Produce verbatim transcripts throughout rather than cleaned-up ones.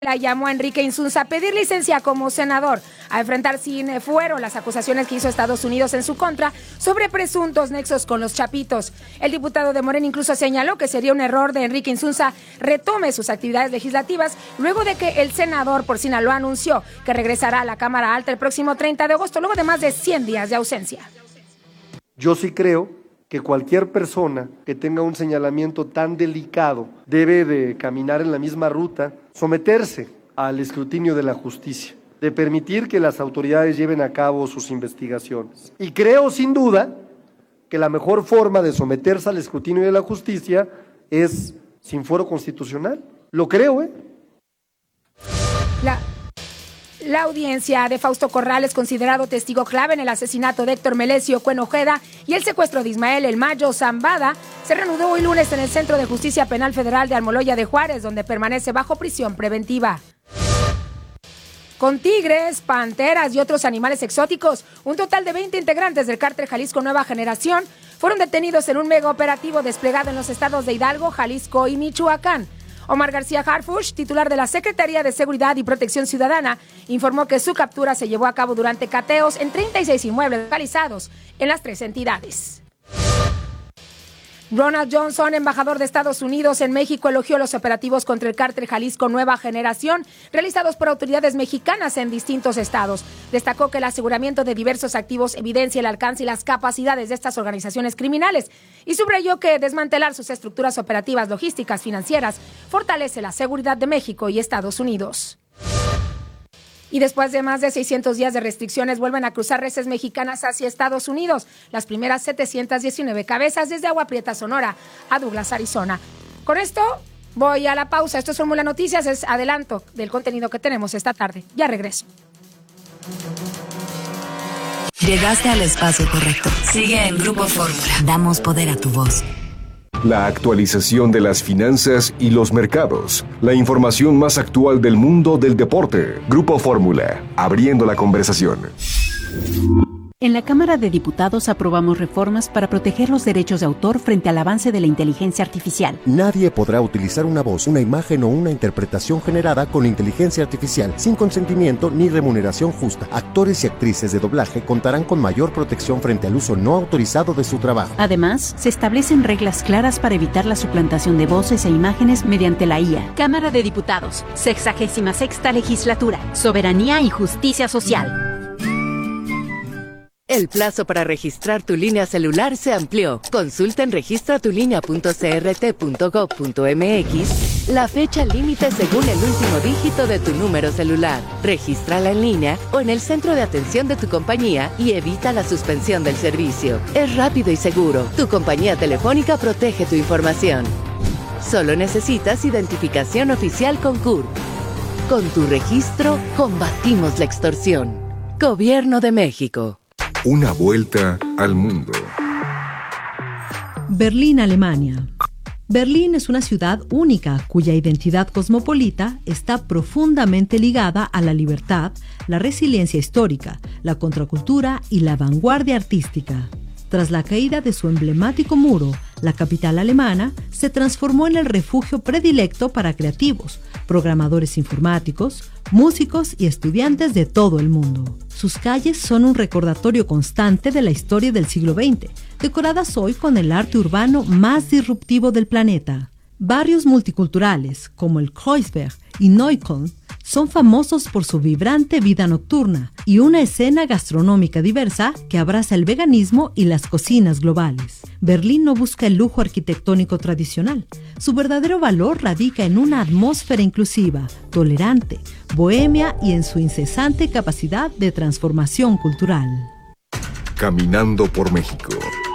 La llamó a Enrique Insunza a pedir licencia como senador, a enfrentar sin fuero las acusaciones que hizo Estados Unidos en su contra sobre presuntos nexos con los Chapitos. El diputado de Morena incluso señaló que sería un error de Enrique Insunza retome sus actividades legislativas luego de que el senador por Sinaloa anunció que regresará a la Cámara Alta el próximo treinta de agosto, luego de más de cien días de ausencia. Yo sí creo que cualquier persona que tenga un señalamiento tan delicado debe de caminar en la misma ruta, someterse al escrutinio de la justicia, de permitir que las autoridades lleven a cabo sus investigaciones. Y creo sin duda que la mejor forma de someterse al escrutinio de la justicia es sin fuero constitucional. Lo creo, ¿eh? La... La audiencia de Fausto Corrales, considerado testigo clave en el asesinato de Héctor Melesio Cuenojeda y el secuestro de Ismael El Mayo Zambada, se reanudó hoy lunes en el Centro de Justicia Penal Federal de Almoloya de Juárez, donde permanece bajo prisión preventiva. Con tigres, panteras y otros animales exóticos, un total de veinte integrantes del cártel Jalisco Nueva Generación fueron detenidos en un mega operativo desplegado en los estados de Hidalgo, Jalisco y Michoacán. Omar García Harfuch, titular de la Secretaría de Seguridad y Protección Ciudadana, informó que su captura se llevó a cabo durante cateos en treinta y seis inmuebles localizados en las tres entidades. Ronald Johnson, embajador de Estados Unidos en México, elogió los operativos contra el cártel Jalisco Nueva Generación realizados por autoridades mexicanas en distintos estados. Destacó que el aseguramiento de diversos activos evidencia el alcance y las capacidades de estas organizaciones criminales y subrayó que desmantelar sus estructuras operativas, logísticas, financieras fortalece la seguridad de México y Estados Unidos. Y después de más de seiscientos días de restricciones, vuelven a cruzar reses mexicanas hacia Estados Unidos. Las primeras setecientas diecinueve cabezas desde Agua Prieta, Sonora, a Douglas, Arizona. Con esto voy a la pausa. Esto es Fórmula Noticias, es adelanto del contenido que tenemos esta tarde. Ya regreso. Llegaste al espacio correcto. Sigue en Grupo Fórmula. Damos poder a tu voz. La actualización de las finanzas y los mercados. La información más actual del mundo del deporte. Grupo Fórmula, abriendo la conversación. En la Cámara de Diputados aprobamos reformas para proteger los derechos de autor frente al avance de la inteligencia artificial. Nadie podrá utilizar una voz, una imagen o una interpretación generada con inteligencia artificial sin consentimiento ni remuneración justa. Actores y actrices de doblaje contarán con mayor protección frente al uso no autorizado de su trabajo. Además, se establecen reglas claras para evitar la suplantación de voces e imágenes mediante la I A. Cámara de Diputados, sexagésima sexta legislatura, soberanía y justicia social. El plazo para registrar tu línea celular se amplió. Consulta en registra tu línea punto c r t punto gov punto m x la fecha límite según el último dígito de tu número celular. Regístrala en línea o en el centro de atención de tu compañía y evita la suspensión del servicio. Es rápido y seguro. Tu compañía telefónica protege tu información. Solo necesitas identificación oficial con C U R. Con tu registro, combatimos la extorsión. Gobierno de México. Una vuelta al mundo. Berlín, Alemania. Berlín es una ciudad única cuya identidad cosmopolita está profundamente ligada a la libertad, la resiliencia histórica, la contracultura y la vanguardia artística. Tras la caída de su emblemático muro, la capital alemana se transformó en el refugio predilecto para creativos, programadores informáticos, músicos y estudiantes de todo el mundo. Sus calles son un recordatorio constante de la historia del siglo veinte, decoradas hoy con el arte urbano más disruptivo del planeta. Barrios multiculturales, como el Kreuzberg y Neukölln, son famosos por su vibrante vida nocturna y una escena gastronómica diversa que abraza el veganismo y las cocinas globales. Berlín no busca el lujo arquitectónico tradicional. Su verdadero valor radica en una atmósfera inclusiva, tolerante, bohemia y en su incesante capacidad de transformación cultural. Caminando por México.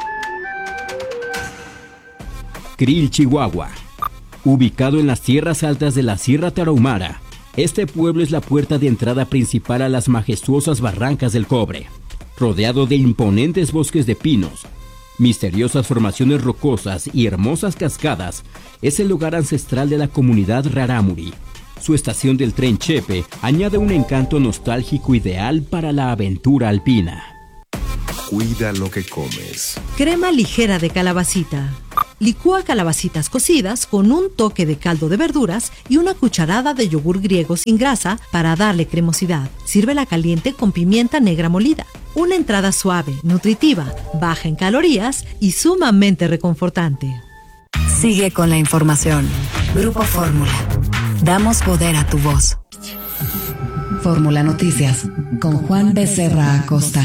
Krill, Chihuahua. Ubicado en las tierras altas de la Sierra Tarahumara, este pueblo es la puerta de entrada principal a las majestuosas barrancas del Cobre. Rodeado de imponentes bosques de pinos, misteriosas formaciones rocosas y hermosas cascadas, es el lugar ancestral de la comunidad rarámuri. Su estación del tren Chepe añade un encanto nostálgico ideal para la aventura alpina. Cuida lo que comes. Crema ligera de calabacita. Licúa calabacitas cocidas con un toque de caldo de verduras y una cucharada de yogur griego sin grasa para darle cremosidad. Sírvela caliente con pimienta negra molida. Una entrada suave, nutritiva, baja en calorías y sumamente reconfortante. Sigue con la información. Grupo Fórmula. Damos poder a tu voz. Fórmula Noticias con Juan Becerra Acosta.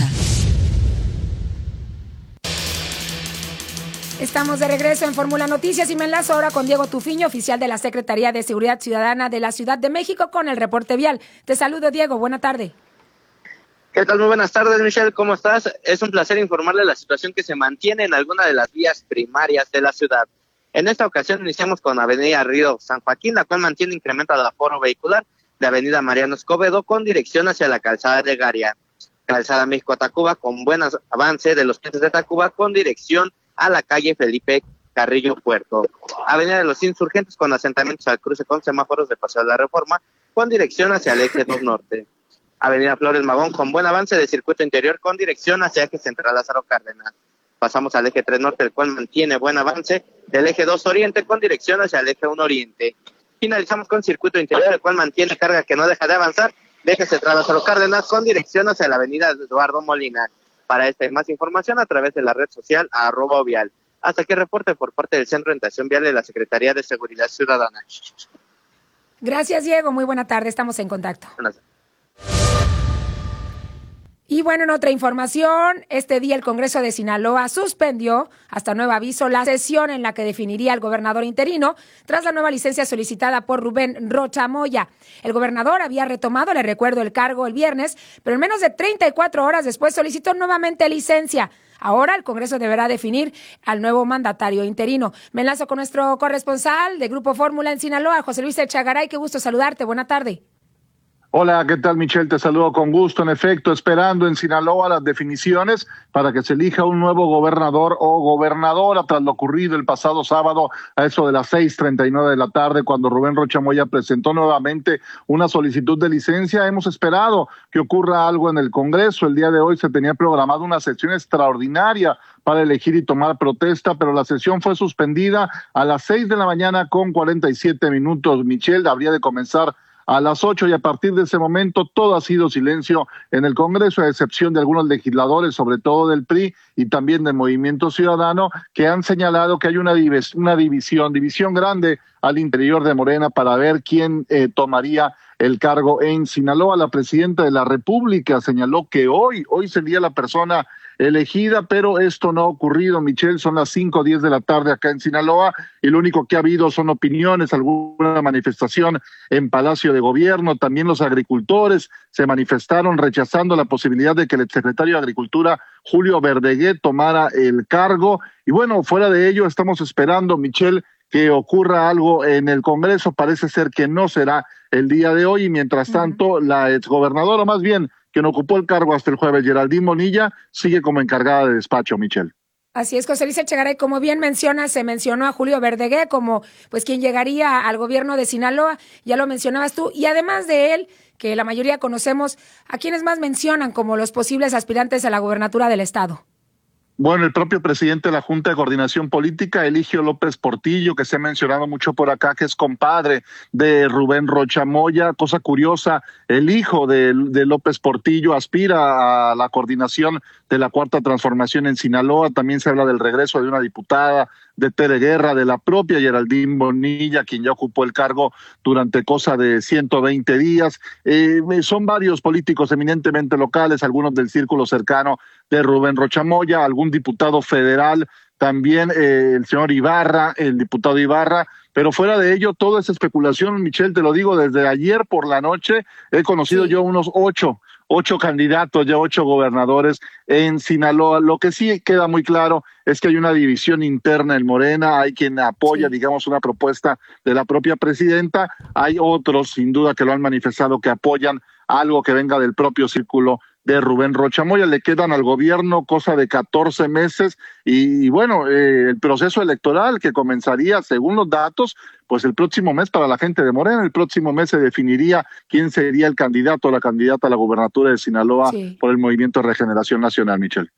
Estamos de regreso en Fórmula Noticias y me enlazo ahora con Diego Tufiño, oficial de la Secretaría de Seguridad Ciudadana de la Ciudad de México, con el reporte vial. Te saludo, Diego. Buena tarde. ¿Qué tal? Muy buenas tardes, Michelle. ¿Cómo estás? Es un placer informarle de la situación que se mantiene en alguna de las vías primarias de la ciudad. En esta ocasión iniciamos con Avenida Río San Joaquín, la cual mantiene incremento al aforo vehicular de Avenida Mariano Escobedo con dirección hacia la calzada de Garia. Calzada México-Tacuba con buen avance de los puentes de Tacuba con dirección a la calle Felipe Carrillo Puerto. Avenida de los Insurgentes con asentamientos al cruce con semáforos de Paseo de la Reforma con dirección hacia el eje dos norte. Avenida Flores Magón con buen avance de circuito interior con dirección hacia eje central Lázaro Cárdenas. Pasamos al eje tres norte, el cual mantiene buen avance del eje dos oriente con dirección hacia el eje uno oriente. Finalizamos con circuito interior, el cual mantiene carga que no deja de avanzar de eje central Lázaro Cárdenas con dirección hacia la avenida Eduardo Molina. Para esta y más información a través de la red social arroba vial. Hasta aquí el reporte por parte del Centro de Orientación Vial de la Secretaría de Seguridad Ciudadana. Gracias, Diego. Muy buena tarde. Estamos en contacto. Buenas. Y bueno, en otra información, este día el Congreso de Sinaloa suspendió, hasta nuevo aviso, la sesión en la que definiría al gobernador interino tras la nueva licencia solicitada por Rubén Rocha Moya. El gobernador había retomado, le recuerdo, el cargo el viernes, pero en menos de treinta y cuatro horas después solicitó nuevamente licencia. Ahora el Congreso deberá definir al nuevo mandatario interino. Me enlazo con nuestro corresponsal de Grupo Fórmula en Sinaloa, José Luis Echegaray. Qué gusto saludarte. Buena tarde. Hola, ¿qué tal, Michelle? Te saludo con gusto. En efecto, esperando en Sinaloa las definiciones para que se elija un nuevo gobernador o gobernadora tras lo ocurrido el pasado sábado a eso de las seis treinta y nueve de la tarde, cuando Rubén Rocha Moya presentó nuevamente una solicitud de licencia. Hemos esperado que ocurra algo en el Congreso. El día de hoy se tenía programada una sesión extraordinaria para elegir y tomar protesta, pero la sesión fue suspendida a las seis de la mañana con cuarenta y siete minutos. Michelle, habría de comenzar a las ocho y a partir de ese momento todo ha sido silencio en el Congreso, a excepción de algunos legisladores, sobre todo del P R I y también del Movimiento Ciudadano, que han señalado que hay una, divis- una división, división grande al interior de Morena para ver quién eh, tomaría el cargo en Sinaloa. La presidenta de la República señaló que hoy, hoy sería la persona elegida, pero esto no ha ocurrido, Michelle. Son las cinco diez de la tarde acá en Sinaloa y lo único que ha habido son opiniones, alguna manifestación en Palacio de Gobierno. También los agricultores se manifestaron rechazando la posibilidad de que el exsecretario de Agricultura, Julio Verdeguer, tomara el cargo. Y bueno, fuera de ello estamos esperando, Michelle, que ocurra algo en el Congreso. Parece ser que no será el día de hoy y mientras tanto la exgobernadora, más bien quien ocupó el cargo hasta el jueves, Geraldine Bonilla, sigue como encargada de despacho, Michelle. Así es, José Luis Echegaray, como bien menciona, se mencionó a Julio Verdeguer como pues quien llegaría al gobierno de Sinaloa, ya lo mencionabas tú, y además de él, que la mayoría conocemos, ¿a quienes más mencionan como los posibles aspirantes a la gobernatura del estado? Bueno, el propio presidente de la Junta de Coordinación Política, Eligio López Portillo, que se ha mencionado mucho por acá, que es compadre de Rubén Rocha Moya. Cosa curiosa, el hijo de, de López Portillo aspira a la coordinación de la Cuarta Transformación en Sinaloa. También se habla del regreso de una diputada, de Tere Guerra, de la propia Geraldine Bonilla, quien ya ocupó el cargo durante cosa de ciento veinte días. Eh, son varios políticos eminentemente locales, algunos del círculo cercano de Rubén Rocha Moya, algún diputado federal, también eh, el señor Ibarra, el diputado Ibarra, pero fuera de ello, toda esa especulación, Michelle, te lo digo, desde ayer por la noche he conocido sí. yo unos ocho, ocho candidatos, ya ocho gobernadores en Sinaloa. Lo que sí queda muy claro es que hay una división interna en Morena, hay quien apoya, sí. digamos, una propuesta de la propia presidenta, hay otros, sin duda, que lo han manifestado, que apoyan algo que venga del propio círculo de Rubén Rocha Moya. Le quedan al gobierno cosa de catorce meses y, y bueno, eh, el proceso electoral que comenzaría, según los datos, pues el próximo mes para la gente de Morena, el próximo mes se definiría quién sería el candidato o la candidata a la gubernatura de Sinaloa sí. por el Movimiento de Regeneración Nacional, Michelle.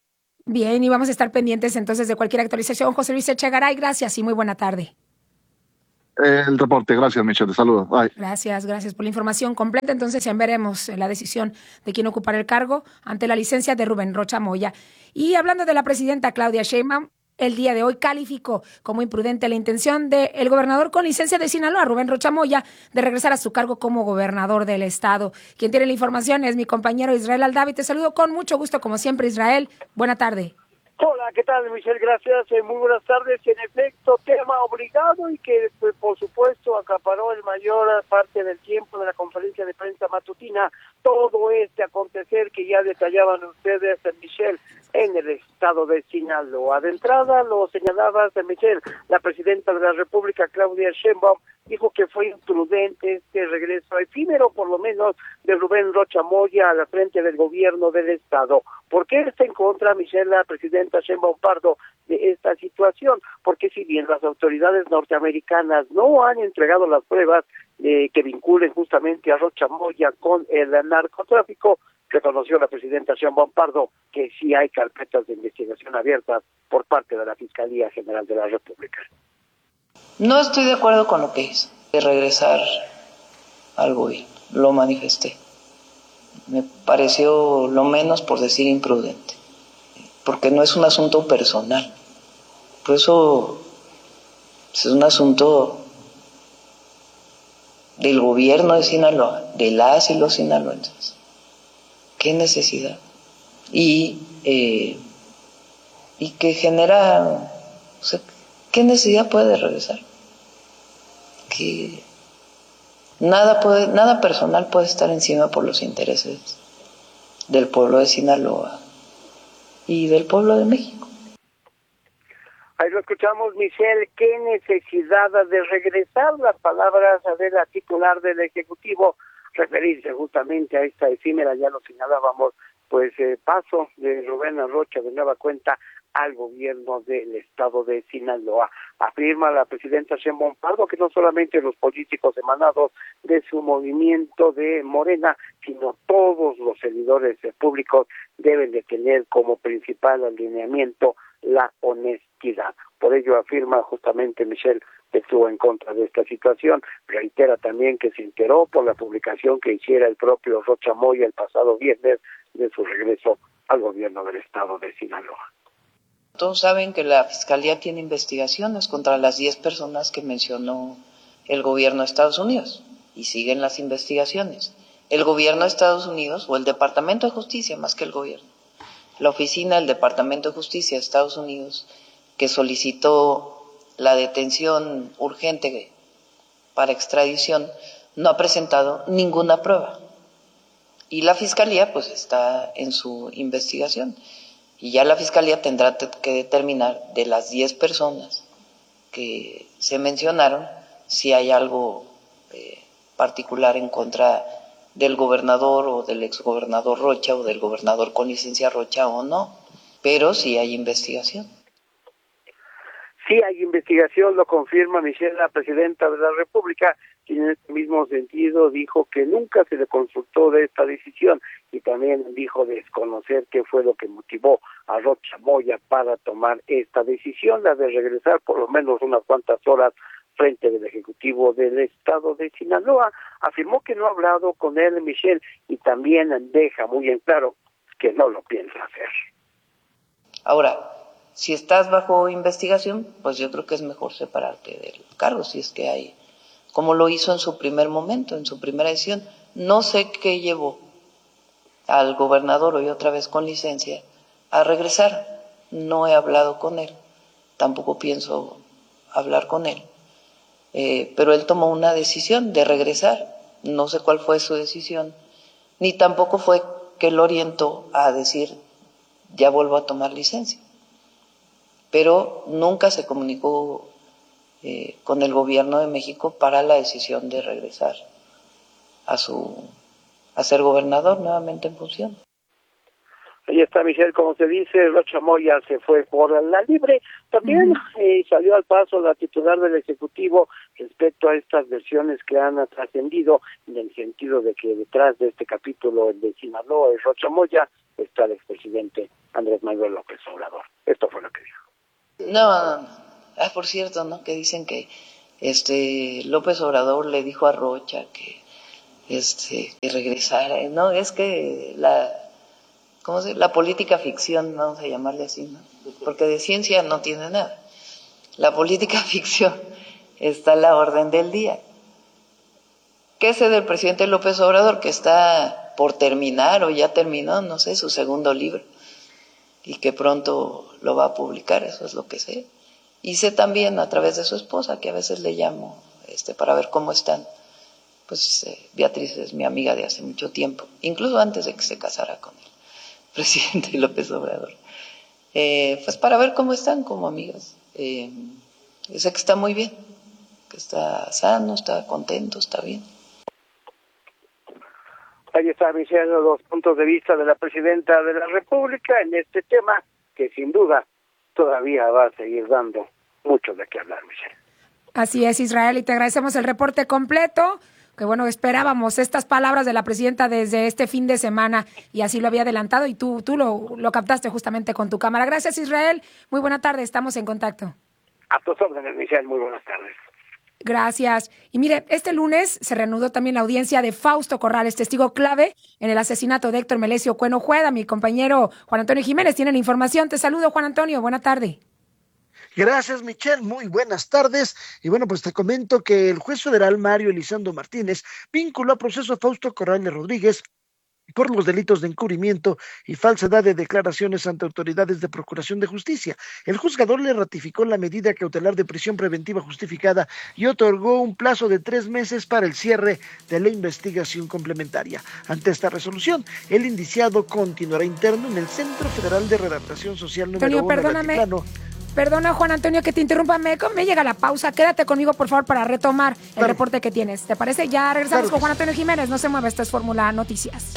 Bien, y vamos a estar pendientes entonces de cualquier actualización. José Luis Echegaray, gracias y muy buena tarde. El reporte, gracias Michelle, te saludo. Bye. Gracias, gracias por la información completa. Entonces ya veremos la decisión de quién ocupará el cargo ante la licencia de Rubén Rocha Moya. Y hablando de la presidenta Claudia Sheinbaum, el día de hoy calificó como imprudente la intención del gobernador con licencia de Sinaloa, Rubén Rocha Moya, de regresar a su cargo como gobernador del estado. Quien tiene la información es mi compañero Israel Aldavi. Te saludo con mucho gusto, como siempre, Israel. Buena tarde. Hola, ¿qué tal, Michelle? Gracias. Eh, muy buenas tardes. En efecto, tema obligado y que, pues, por supuesto, acaparó el mayor parte del tiempo de la conferencia de prensa matutina. Todo este acontecer que ya detallaban ustedes, Michelle, en el estado de Sinaloa. De entrada, lo señalabas, Michelle, la presidenta de la República, Claudia Sheinbaum, dijo que fue imprudente este regreso efímero, por lo menos, de Rubén Rocha Moya a la frente del gobierno del estado. ¿Por qué está en contra, Michelle, la presidenta Sheinbaum Pardo, de esta situación? Porque si bien las autoridades norteamericanas no han entregado las pruebas eh, que vinculen justamente a Rocha Moya con el narcotráfico, reconoció la presidenta Sheinbaum Pardo que sí hay carpetas de investigación abiertas por parte de la Fiscalía General de la República. No estoy de acuerdo con lo que hizo, de regresar al gobierno, lo manifesté. Me pareció lo menos por decir imprudente, porque no es un asunto personal, por eso es un asunto del gobierno de Sinaloa, de las y los sinaloenses. ¿Qué necesidad? Y, eh, y que genera, o sea, ¿qué necesidad puede regresar? Que nada puede, nada personal puede estar encima por los intereses del pueblo de Sinaloa y del pueblo de México. Ahí lo escuchamos, Michelle. ¿Qué necesidad de regresar? Las palabras de la titular del Ejecutivo, referirse justamente a esta efímera, ya lo señalábamos, pues eh, paso de Rubén Rocha de nueva cuenta al gobierno del estado de Sinaloa. Afirma la presidenta Sheinbaum Pardo que no solamente los políticos emanados de su movimiento de Morena, sino todos los servidores públicos deben de tener como principal alineamiento la honestidad. Por ello afirma justamente Michelle que estuvo en contra de esta situación. Reitera también que se enteró por la publicación que hiciera el propio Rocha Moya el pasado viernes de su regreso al gobierno del estado de Sinaloa. Todos saben que la Fiscalía tiene investigaciones contra las diez personas que mencionó el gobierno de Estados Unidos y siguen las investigaciones. El gobierno de Estados Unidos, o el Departamento de Justicia más que el gobierno, la oficina del Departamento de Justicia de Estados Unidos, que solicitó la detención urgente para extradición, no ha presentado ninguna prueba. Y la Fiscalía pues está en su investigación. Y ya la Fiscalía tendrá que determinar de las diez personas que se mencionaron si hay algo eh, particular en contra del gobernador o del exgobernador Rocha o del gobernador con licencia Rocha o no, pero sí hay investigación. Sí hay investigación, lo confirma Michelle, la presidenta de la República, quien en este mismo sentido dijo que nunca se le consultó de esta decisión y también dijo desconocer qué fue lo que motivó a Rocha Moya para tomar esta decisión, la de regresar por lo menos unas cuantas horas frente del Ejecutivo del estado de Sinaloa. Afirmó que no ha hablado con él, Michelle, y también deja muy en claro que no lo piensa hacer. Ahora, si estás bajo investigación, pues yo creo que es mejor separarte del cargo, si es que hay, como lo hizo en su primer momento, en su primera decisión. No sé qué llevó al gobernador, hoy otra vez con licencia, a regresar. No he hablado con él, tampoco pienso hablar con él, eh, pero él tomó una decisión de regresar. No sé cuál fue su decisión, ni tampoco fue que lo orientó a decir, ya vuelvo a tomar licencia. Pero nunca se comunicó eh, con el gobierno de México para la decisión de regresar a su a ser gobernador nuevamente en función. Ahí está, Michelle, como se dice, Rocha Moya se fue por la libre. También uh-huh. eh, salió al paso la titular del Ejecutivo respecto a estas versiones que han trascendido, en el sentido de que detrás de este capítulo, el de Sinaloa y Rocha Moya, está el expresidente Andrés Manuel López Obrador. Esto fue lo que dijo. No, no, no. Ah, por cierto, ¿no? Que dicen que este López Obrador le dijo a Rocha que este que regresara. No, es que la ¿cómo se? La política ficción, vamos a llamarle así, ¿no? Porque de ciencia no tiene nada. La política ficción está a la orden del día. ¿Qué sé del presidente López Obrador? Que está por terminar o ya terminó, no sé, su segundo libro y que pronto lo va a publicar, eso es lo que sé. Y sé también a través de su esposa, que a veces le llamo este para ver cómo están. Pues eh, Beatriz es mi amiga de hace mucho tiempo, incluso antes de que se casara con él. Presidente López Obrador, eh, pues para ver cómo están como amigos. Eh, sé que está muy bien, que está sano, está contento, está bien. Ahí está, Michelle, los puntos de vista de la Presidenta de la República en este tema, que sin duda todavía va a seguir dando mucho de qué hablar, Michelle. Así es, Israel, y te agradecemos el reporte completo. Que bueno, esperábamos estas palabras de la presidenta desde este fin de semana y así lo había adelantado y tú, tú lo, lo captaste justamente con tu cámara. Gracias, Israel. Muy buena tarde, estamos en contacto. A tus órdenes, Michelle, muy buenas tardes. Gracias. Y mire, este lunes se reanudó también la audiencia de Fausto Corrales, testigo clave en el asesinato de Héctor Melesio Cuen Ojeda. Mi compañero Juan Antonio Jiménez tiene la información. Te saludo, Juan Antonio. Buena tarde. Gracias, Michelle. Muy buenas tardes. Y bueno, pues te comento que el juez federal Mario Elizondo Martínez vinculó a proceso a Fausto Corrales Rodríguez por los delitos de encubrimiento y falsedad de declaraciones ante autoridades de Procuración de Justicia. El juzgador le ratificó la medida cautelar de prisión preventiva justificada y otorgó un plazo de tres meses para el cierre de la investigación complementaria. Ante esta resolución, el indiciado continuará interno en el Centro Federal de Readaptación Social número Antonio, uno perdóname. de Altiplano. Perdona, Juan Antonio, que te interrumpa, me, me llega la pausa. Quédate conmigo, por favor, para retomar el claro. reporte que tienes. ¿Te parece? Ya regresamos claro. con Juan Antonio Jiménez. No se mueva, esto es Fórmula Noticias.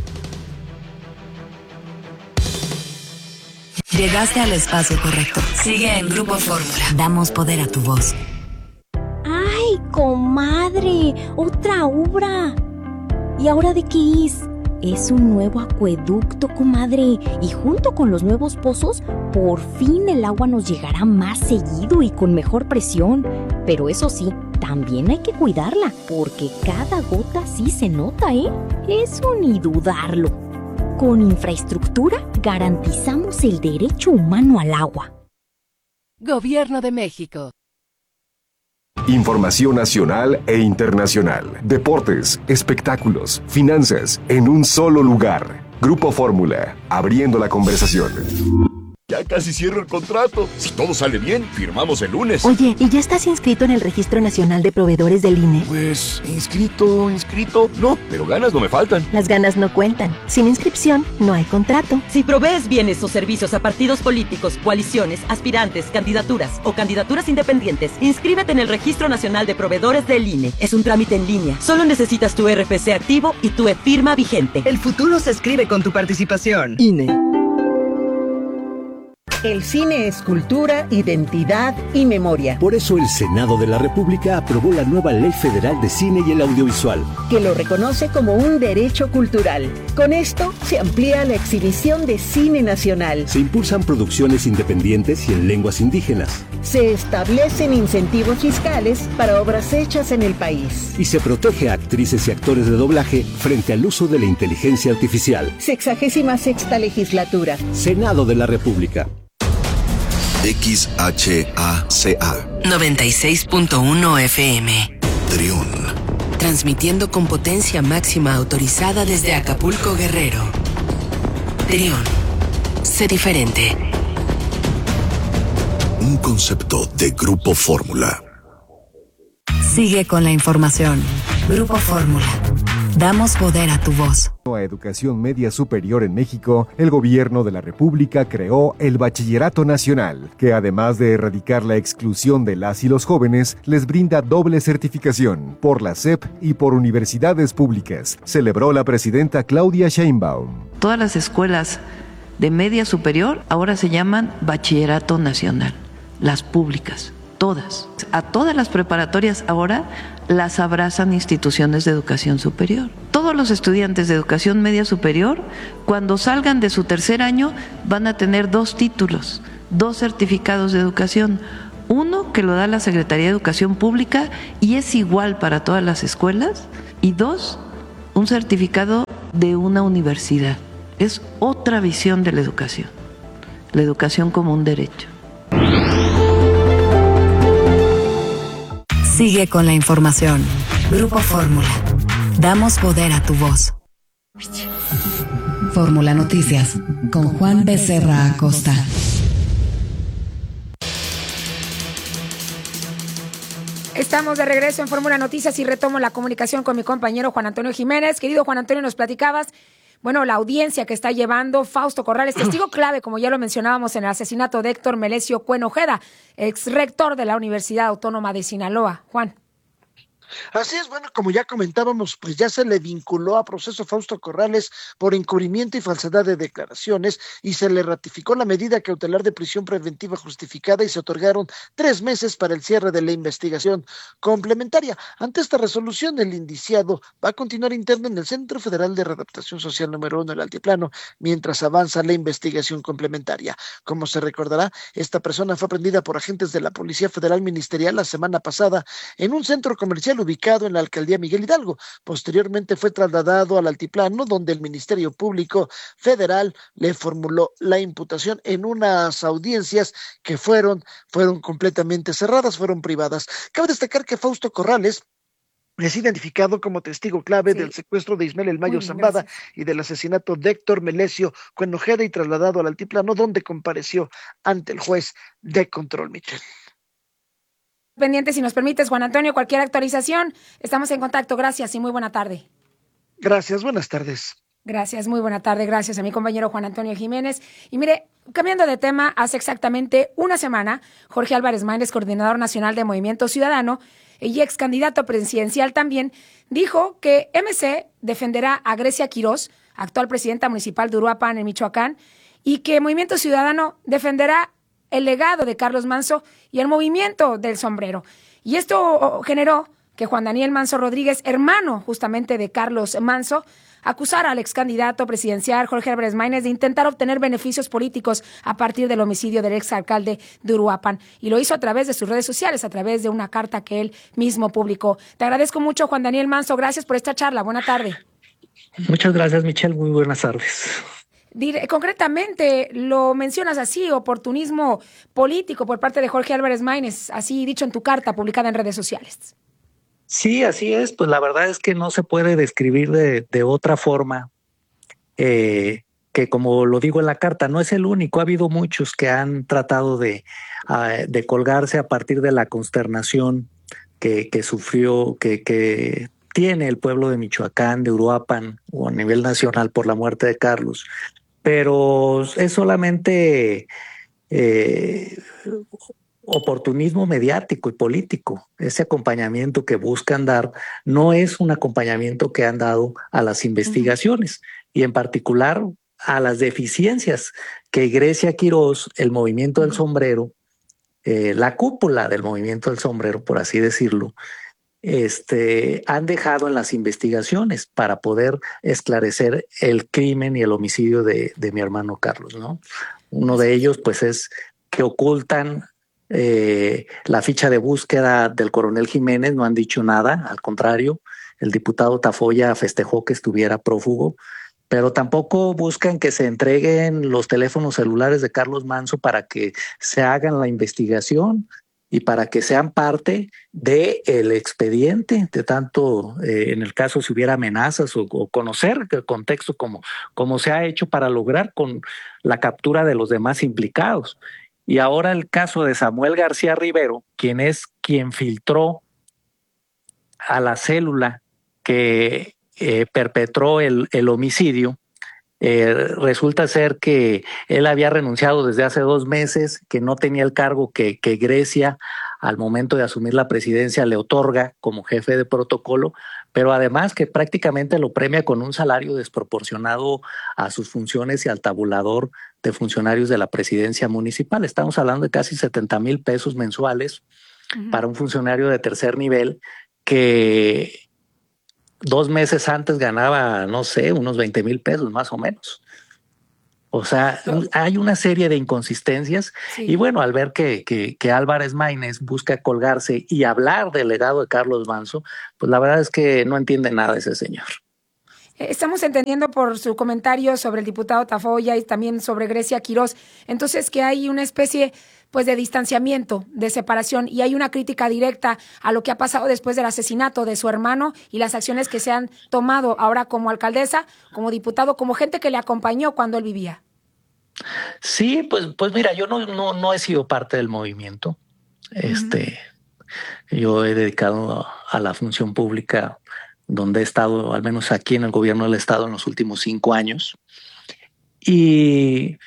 Llegaste al espacio correcto. Sigue en Grupo Fórmula. Damos poder a tu voz. ¡Ay, comadre! ¡Otra obra! ¿Y ahora de qué es? Es un nuevo acueducto, comadre, y junto con los nuevos pozos, por fin el agua nos llegará más seguido y con mejor presión. Pero eso sí, también hay que cuidarla, porque cada gota sí se nota, ¿eh? Eso ni dudarlo. Con infraestructura garantizamos el derecho humano al agua. Gobierno de México. Información nacional e internacional, deportes, espectáculos, finanzas, en un solo lugar. Grupo Fórmula, abriendo la conversación. Ya casi cierro el contrato. Si todo sale bien, firmamos el lunes. Oye, ¿y ya estás inscrito en el Registro Nacional de Proveedores del I N E? Pues, inscrito, inscrito, no, pero ganas no me faltan. Las ganas no cuentan. Sin inscripción, no hay contrato. Si provees bienes o servicios a partidos políticos, coaliciones, aspirantes, candidaturas o candidaturas independientes, inscríbete en el Registro Nacional de Proveedores del I N E. Es un trámite en línea. Solo necesitas tu R F C activo y tu e-firma vigente. El futuro se escribe con tu participación. I N E. El cine es cultura, identidad y memoria. Por eso el Senado de la República aprobó la nueva Ley Federal de Cine y el Audiovisual, que lo reconoce como un derecho cultural. Con esto se amplía la exhibición de cine nacional. Se impulsan producciones independientes y en lenguas indígenas. Se establecen incentivos fiscales para obras hechas en el país. Y se protege a actrices y actores de doblaje frente al uso de la inteligencia artificial. Sexagésima sexta legislatura. Senado de la República. X H A C A noventa y seis punto uno F M. Trión. Transmitiendo con potencia máxima autorizada desde Acapulco, Guerrero. Trión. Sé diferente. Un concepto de Grupo Fórmula. Sigue con la información. Grupo Fórmula. Damos poder a tu voz. A educación media superior en México, el gobierno de la República creó el Bachillerato Nacional, que además de erradicar la exclusión de las y los jóvenes, les brinda doble certificación por la S E P y por universidades públicas, celebró la presidenta Claudia Sheinbaum. Todas las escuelas de media superior ahora se llaman Bachillerato Nacional, las públicas, todas. A todas las preparatorias ahora las abrazan instituciones de educación superior. Todos los estudiantes de educación media superior, cuando salgan de su tercer año, van a tener dos títulos, dos certificados de educación. Uno que lo da la Secretaría de Educación Pública y es igual para todas las escuelas. Y dos, un certificado de una universidad. Es otra visión de la educación, la educación como un derecho. Sigue con la información. Grupo Fórmula. Damos poder a tu voz. Fórmula Noticias con Juan Becerra Acosta. Estamos de regreso en Fórmula Noticias y retomo la comunicación con mi compañero Juan Antonio Jiménez. Querido Juan Antonio, nos platicabas, bueno, la audiencia que está llevando Fausto Corrales, testigo clave, como ya lo mencionábamos, en el asesinato de Héctor Melesio Cuen Ojeda, ex rector de la Universidad Autónoma de Sinaloa. Juan. Así es, bueno, como ya comentábamos, pues ya se le vinculó a proceso Fausto Corrales por encubrimiento y falsedad de declaraciones y se le ratificó la medida cautelar de prisión preventiva justificada y se otorgaron tres meses para el cierre de la investigación complementaria. Ante esta resolución, el indiciado va a continuar interno en el Centro Federal de Readaptación Social número uno, el Altiplano, mientras avanza la investigación complementaria. Como se recordará, esta persona fue aprendida por agentes de la Policía Federal Ministerial la semana pasada en un centro comercial ubicado en la alcaldía Miguel Hidalgo. Posteriormente fue trasladado al Altiplano, donde el Ministerio Público Federal le formuló la imputación en unas audiencias que fueron, fueron completamente cerradas, fueron privadas. Cabe destacar que Fausto Corrales es identificado como testigo clave sí. del secuestro de Ismael El Mayo Zambada gracias. y del asesinato de Héctor Melesio Cuen Ojeda y trasladado al Altiplano, donde compareció ante el juez de control, Michelle. Pendiente, si nos permites, Juan Antonio, cualquier actualización, estamos en contacto. Gracias y muy buena tarde. Gracias, buenas tardes. Gracias, muy buena tarde. Gracias a mi compañero Juan Antonio Jiménez. Y mire, cambiando de tema, hace exactamente una semana, Jorge Álvarez Maínez, coordinador nacional de Movimiento Ciudadano y ex candidato presidencial también, dijo que M C defenderá a Grecia Quirós, actual presidenta municipal de Uruapan, en Michoacán, y que Movimiento Ciudadano defenderá el legado de Carlos Manzo y el movimiento del sombrero. Y esto generó que Juan Daniel Manzo Rodríguez, hermano justamente de Carlos Manzo, acusara al ex candidato presidencial Jorge Álvarez Maínez de intentar obtener beneficios políticos a partir del homicidio del ex alcalde de Uruapan. Y lo hizo a través de sus redes sociales, a través de una carta que él mismo publicó. Te agradezco mucho, Juan Daniel Manzo. Gracias por esta charla. Buena tarde. Muchas gracias, Michelle. Muy buenas tardes. Concretamente, lo mencionas así, oportunismo político por parte de Jorge Álvarez Maínez, así dicho en tu carta publicada en redes sociales. Sí, así es. Pues la verdad es que no se puede describir de, de otra forma eh, que, como lo digo en la carta, no es el único. Ha habido muchos que han tratado de, uh, de colgarse a partir de la consternación que, que sufrió, que, que tiene el pueblo de Michoacán, de Uruapan o a nivel nacional por la muerte de Carlos. Pero es solamente eh, oportunismo mediático y político. Ese acompañamiento que buscan dar no es un acompañamiento que han dado a las investigaciones uh-huh. y en particular a las deficiencias que Grecia Quirós, el movimiento del sombrero, eh, la cúpula del movimiento del sombrero, por así decirlo, Este, han dejado en las investigaciones para poder esclarecer el crimen y el homicidio de, de mi hermano Carlos, ¿no? Uno de ellos, pues, es que ocultan eh, la ficha de búsqueda del coronel Jiménez, no han dicho nada, al contrario, el diputado Tafoya festejó que estuviera prófugo, pero tampoco buscan que se entreguen los teléfonos celulares de Carlos Manzo para que se hagan la investigación y para que sean parte del expediente, de tanto eh, en el caso si hubiera amenazas o, o conocer el contexto como, como se ha hecho para lograr con la captura de los demás implicados. Y ahora el caso de Samuel García Rivero, quien es quien filtró a la célula que eh, perpetró el, el homicidio, Eh, resulta ser que él había renunciado desde hace dos meses, que no tenía el cargo que, que Grecia al momento de asumir la presidencia le otorga como jefe de protocolo, pero además que prácticamente lo premia con un salario desproporcionado a sus funciones y al tabulador de funcionarios de la presidencia municipal. Estamos hablando de casi setenta mil pesos mensuales uh-huh. para un funcionario de tercer nivel que dos meses antes ganaba, no sé, unos veinte mil pesos más o menos. O sea, hay una serie de inconsistencias sí. y bueno, al ver que, que, que Álvarez Maínez busca colgarse y hablar del legado de Carlos Manzo, pues la verdad es que no entiende nada ese señor. Estamos entendiendo por su comentario sobre el diputado Tafoya y también sobre Grecia Quirós, entonces que hay una especie pues de distanciamiento, de separación, y hay una crítica directa a lo que ha pasado después del asesinato de su hermano y las acciones que se han tomado ahora como alcaldesa, como diputado, como gente que le acompañó cuando él vivía. Sí, pues, pues mira, yo no, no, no he sido parte del movimiento. Este, uh-huh. Yo he dedicado a, a la función pública donde he estado, al menos aquí en el gobierno del estado, en los últimos cinco años. Y,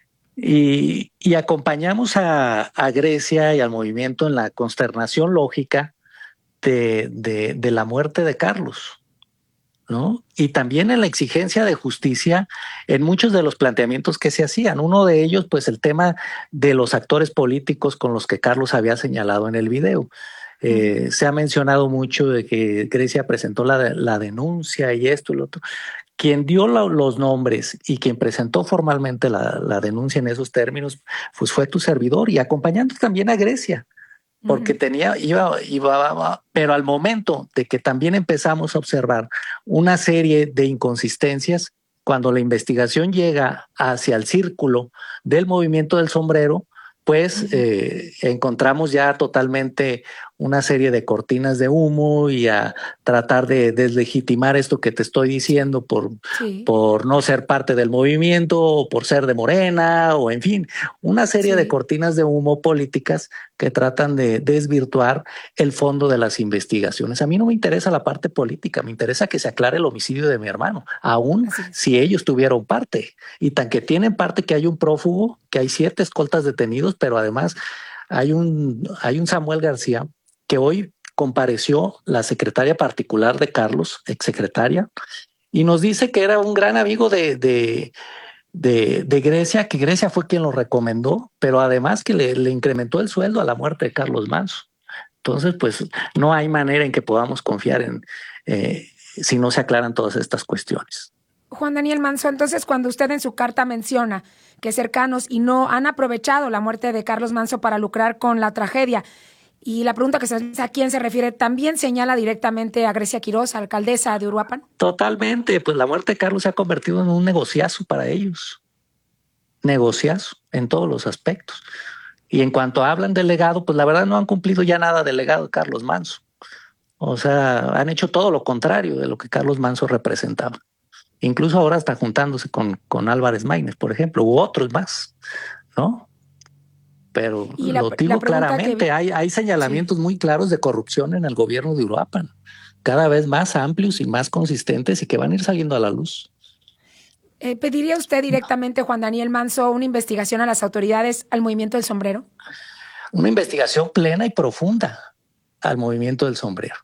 y, y acompañamos a, a Grecia y al movimiento en la consternación lógica de, de, de la muerte de Carlos, ¿no? Y también en la exigencia de justicia en muchos de los planteamientos que se hacían. Uno de ellos, pues el tema de los actores políticos con los que Carlos había señalado en el video. Eh, se ha mencionado mucho de que Grecia presentó la, la denuncia y esto y lo otro. Quien dio la, los nombres y quien presentó formalmente la, la denuncia en esos términos, pues fue tu servidor, y acompañando también a Grecia, porque uh-huh. tenía, iba, iba, iba, pero al momento de que también empezamos a observar una serie de inconsistencias, cuando la investigación llega hacia el círculo del movimiento del sombrero, pues uh-huh. eh, encontramos ya totalmente una serie de cortinas de humo y a tratar de deslegitimar esto que te estoy diciendo por, sí. por no ser parte del movimiento o por ser de Morena o en fin, una serie sí. de cortinas de humo políticas que tratan de desvirtuar el fondo de las investigaciones. A mí no me interesa la parte política, me interesa que se aclare el homicidio de mi hermano, aún si ellos tuvieron parte, y tan que tienen parte que hay un prófugo, que hay siete escoltas detenidos, pero además hay un, hay un Samuel García que hoy compareció, la secretaria particular de Carlos, exsecretaria, y nos dice que era un gran amigo de, de, de, de Grecia, que Grecia fue quien lo recomendó, pero además que le, le incrementó el sueldo a la muerte de Carlos Manzo. Entonces, pues no hay manera en que podamos confiar en eh, si no se aclaran todas estas cuestiones. Juan Daniel Manzo, entonces cuando usted en su carta menciona que cercanos y no han aprovechado la muerte de Carlos Manzo para lucrar con la tragedia, y la pregunta que se hace a quién se refiere, ¿también señala directamente a Grecia Quirós, alcaldesa de Uruapan? Totalmente, pues la muerte de Carlos se ha convertido en un negociazo para ellos. Negociazo en todos los aspectos. Y en cuanto hablan del legado, pues la verdad no han cumplido ya nada del legado de Carlos Manzo. O sea, han hecho todo lo contrario de lo que Carlos Manzo representaba. Incluso ahora está juntándose con, con Álvarez Maínez, por ejemplo, u otros más, ¿no? Pero la, lo digo claramente, que... hay, hay señalamientos sí. muy claros de corrupción en el gobierno de Uruapan, cada vez más amplios y más consistentes y que van a ir saliendo a la luz. Eh, ¿Pediría usted directamente, Juan Daniel Manzo, una investigación a las autoridades, al movimiento del sombrero? Una investigación plena y profunda al movimiento del sombrero.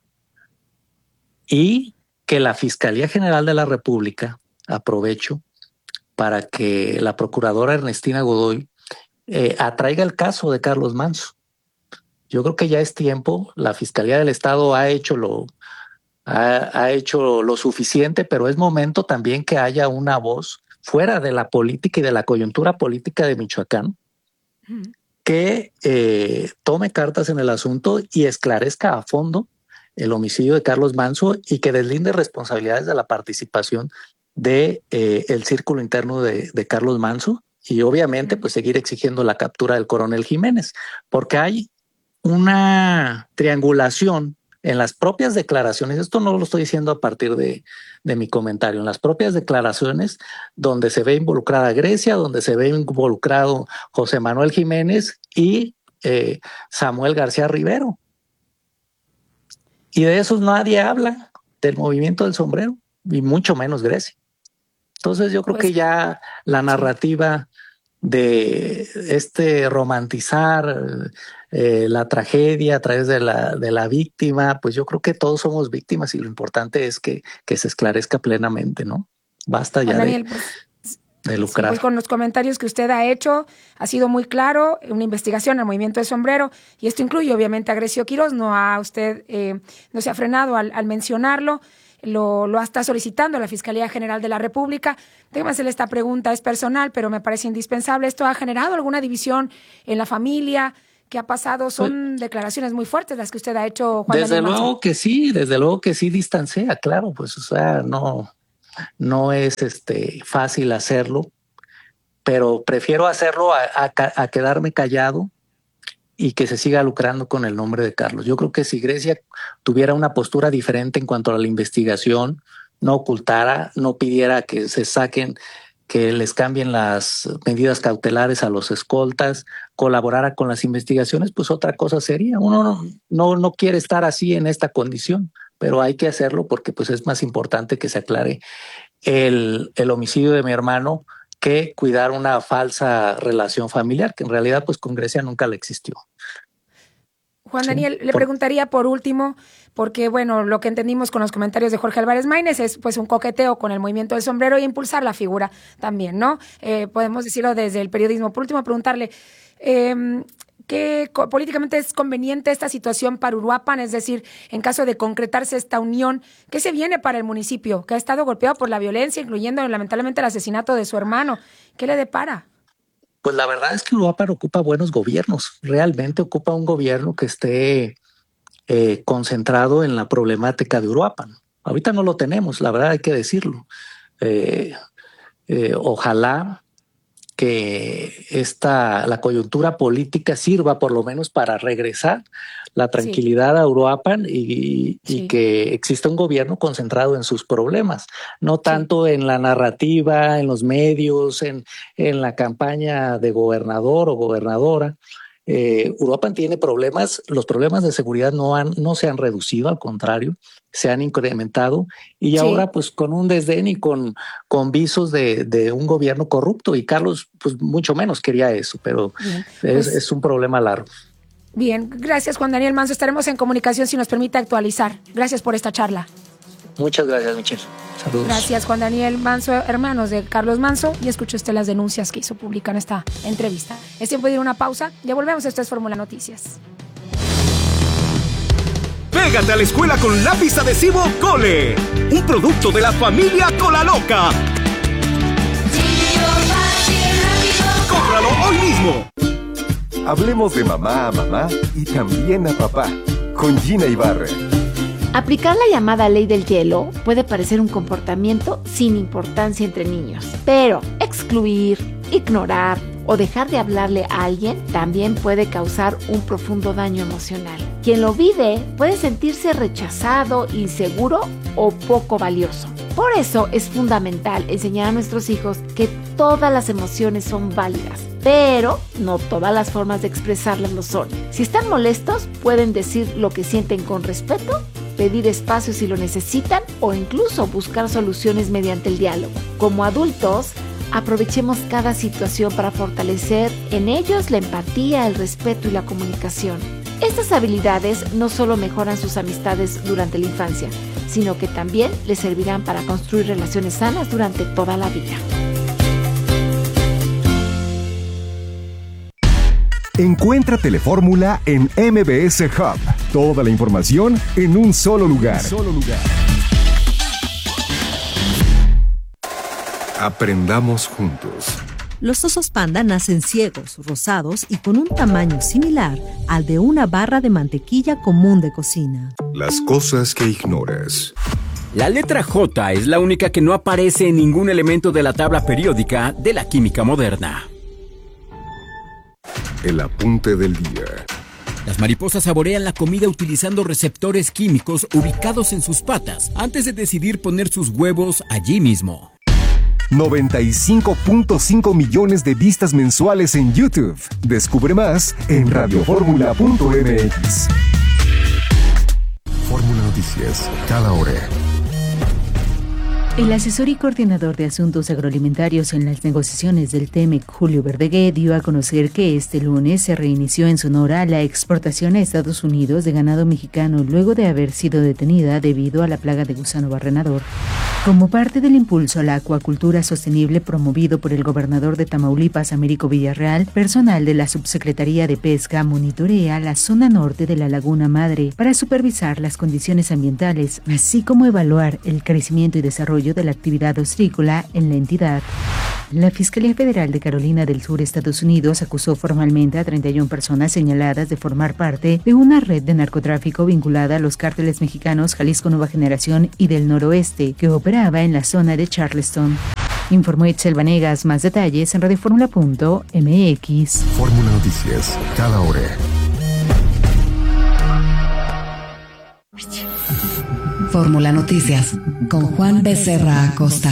Y que la Fiscalía General de la República, aprovecho, para que la procuradora Ernestina Godoy Eh, atraiga el caso de Carlos Manzo. Yo creo que ya es tiempo. La Fiscalía del Estado ha hecho lo ha, ha hecho lo suficiente, pero es momento también que haya una voz fuera de la política y de la coyuntura política de Michoacán uh-huh. que eh, tome cartas en el asunto y esclarezca a fondo el homicidio de Carlos Manzo y que deslinde responsabilidades de la participación de eh, el círculo interno de, de Carlos Manzo. Y obviamente, pues seguir exigiendo la captura del coronel Jiménez, porque hay una triangulación en las propias declaraciones. Esto no lo estoy diciendo a partir de, de mi comentario, en las propias declaraciones donde se ve involucrada Grecia, donde se ve involucrado José Manuel Jiménez y eh, Samuel García Rivero. Y de esos nadie habla, del movimiento del sombrero, y mucho menos Grecia. Entonces yo creo pues, que ya la narrativa de este romantizar eh, la tragedia a través de la, de la víctima, pues yo creo que todos somos víctimas y lo importante es que, que se esclarezca plenamente, ¿no? Basta ya Daniel, de, pues, de lucrar. Sí, pues con los comentarios que usted ha hecho, ha sido muy claro, una investigación al movimiento de Sombrero, y esto incluye obviamente a Grecio Quirós, no ha usted, eh, no se ha frenado al, al mencionarlo, lo, lo está solicitando a la Fiscalía General de la República. Déjame hacerle esta pregunta, es personal, pero me parece indispensable. ¿Esto ha generado alguna división en la familia? ¿Qué ha pasado? Son pues, declaraciones muy fuertes las que usted ha hecho, Juan Desde Daniel luego Manso. que sí, desde luego que sí distancia, claro, pues o sea, no, no es este fácil hacerlo, pero prefiero hacerlo a, a, a quedarme callado y que se siga lucrando con el nombre de Carlos. Yo creo que si Grecia tuviera una postura diferente en cuanto a la investigación, no ocultara, no pidiera que se saquen, que les cambien las medidas cautelares a los escoltas, colaborara con las investigaciones, pues otra cosa sería. Uno no, no, no quiere estar así en esta condición, pero hay que hacerlo porque pues es más importante que se aclare el, el homicidio de mi hermano que cuidar una falsa relación familiar, que en realidad pues con Grecia nunca le existió. Juan Daniel, sí, le por... preguntaría por último, porque bueno, lo que entendimos con los comentarios de Jorge Álvarez Maínez es pues un coqueteo con el movimiento del sombrero y impulsar la figura también, ¿no? Eh, podemos decirlo desde el periodismo. Por último, preguntarle, eh, ¿qué políticamente es conveniente esta situación para Uruapan? Es decir, en caso de concretarse esta unión, ¿qué se viene para el municipio, que ha estado golpeado por la violencia, incluyendo lamentablemente el asesinato de su hermano? ¿Qué le depara? Pues la verdad es que Uruapan ocupa buenos gobiernos, realmente ocupa un gobierno que esté eh, concentrado en la problemática de Uruapan. Ahorita no lo tenemos, la verdad hay que decirlo. Eh, eh, ojalá que esta, la coyuntura política sirva por lo menos para regresar la tranquilidad sí. a Uruapan y, sí. y que exista un gobierno concentrado en sus problemas, no tanto sí. en la narrativa, en los medios, en, en la campaña de gobernador o gobernadora. Eh, Uruapan tiene problemas, los problemas de seguridad no, han, no se han reducido, al contrario, se han incrementado y sí. ahora pues con un desdén y con, con visos de, de un gobierno corrupto, y Carlos pues mucho menos quería eso, pero Bien, es, pues, es un problema largo. Bien, gracias Juan Daniel Manso, estaremos en comunicación si nos permite actualizar. Gracias por esta charla. Muchas gracias, Michelle. Saludos. Gracias, Juan Daniel Manso, hermanos de Carlos Manso. Y escuchó usted las denuncias que hizo pública en esta entrevista. Es tiempo de ir a una pausa. Ya volvemos. Esto es Fórmula Noticias. Pégate a la escuela con lápiz adhesivo Cole. Un producto de la familia Colaloca. ¡Cómpralo hoy mismo! Hablemos de mamá a mamá y también a papá. Con Gina Ibarra. Aplicar la llamada ley del hielo puede parecer un comportamiento sin importancia entre niños, pero excluir, ignorar o dejar de hablarle a alguien también puede causar un profundo daño emocional. Quien lo vive puede sentirse rechazado, inseguro o poco valioso. Por eso es fundamental enseñar a nuestros hijos que todas las emociones son válidas, pero no todas las formas de expresarlas lo son. Si están molestos, pueden decir lo que sienten con respeto, pedir espacio si lo necesitan o incluso buscar soluciones mediante el diálogo. Como adultos, aprovechemos cada situación para fortalecer en ellos la empatía, el respeto y la comunicación. Estas habilidades no solo mejoran sus amistades durante la infancia, sino que también les servirán para construir relaciones sanas durante toda la vida. Encuentra Telefórmula en M B S Hub. Toda la información en un solo lugar. Solo lugar. Aprendamos juntos. Los osos panda nacen ciegos, rosados y con un tamaño similar al de una barra de mantequilla común de cocina. Las cosas que ignoras. La letra J es la única que no aparece en ningún elemento de la tabla periódica de la química moderna. El apunte del día. Las mariposas saborean la comida utilizando receptores químicos ubicados en sus patas antes de decidir poner sus huevos allí mismo. noventa y cinco punto cinco millones de vistas mensuales en YouTube. Descubre más en radioformula punto m x. Fórmula Noticias, cada hora. El asesor y coordinador de asuntos agroalimentarios en las negociaciones del TEMEC, Julio Verdegué, dio a conocer que este lunes se reinició en Sonora la exportación a Estados Unidos de ganado mexicano luego de haber sido detenida debido a la plaga de gusano barrenador. Como parte del impulso a la acuacultura sostenible promovido por el gobernador de Tamaulipas, Américo Villarreal, personal de la Subsecretaría de Pesca monitorea la zona norte de la Laguna Madre para supervisar las condiciones ambientales, así como evaluar el crecimiento y desarrollo de la actividad ostrícola en la entidad. La Fiscalía Federal de Carolina del Sur, Estados Unidos, acusó formalmente a treinta y una personas señaladas de formar parte de una red de narcotráfico vinculada a los cárteles mexicanos Jalisco Nueva Generación y del Noroeste, que operaba en la zona de Charleston. Informó Itzel Vanegas. Más detalles en radioformula punto m x. Fórmula Noticias, cada hora. Fórmula Noticias, con Juan Becerra Acosta.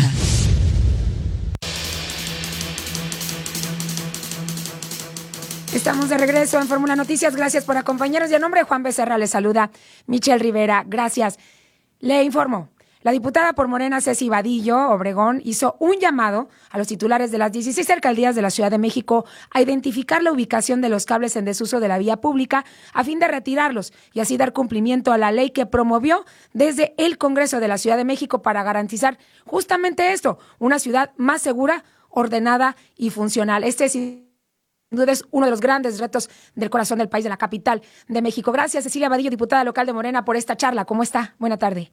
Estamos de regreso en Fórmula Noticias. Gracias por acompañarnos. Y a nombre de Juan Becerra le saluda Michelle Rivera. Gracias. Le informo. La diputada por Morena, Ceci Vadillo Obregón, hizo un llamado a los titulares de las dieciséis alcaldías de la Ciudad de México a identificar la ubicación de los cables en desuso de la vía pública a fin de retirarlos y así dar cumplimiento a la ley que promovió desde el Congreso de la Ciudad de México para garantizar justamente esto, una ciudad más segura, ordenada y funcional. Este es sin duda es uno de los grandes retos del corazón del país, de la capital de México. Gracias, Cecilia Vadillo, diputada local de Morena, por esta charla. ¿Cómo está? Buena tarde.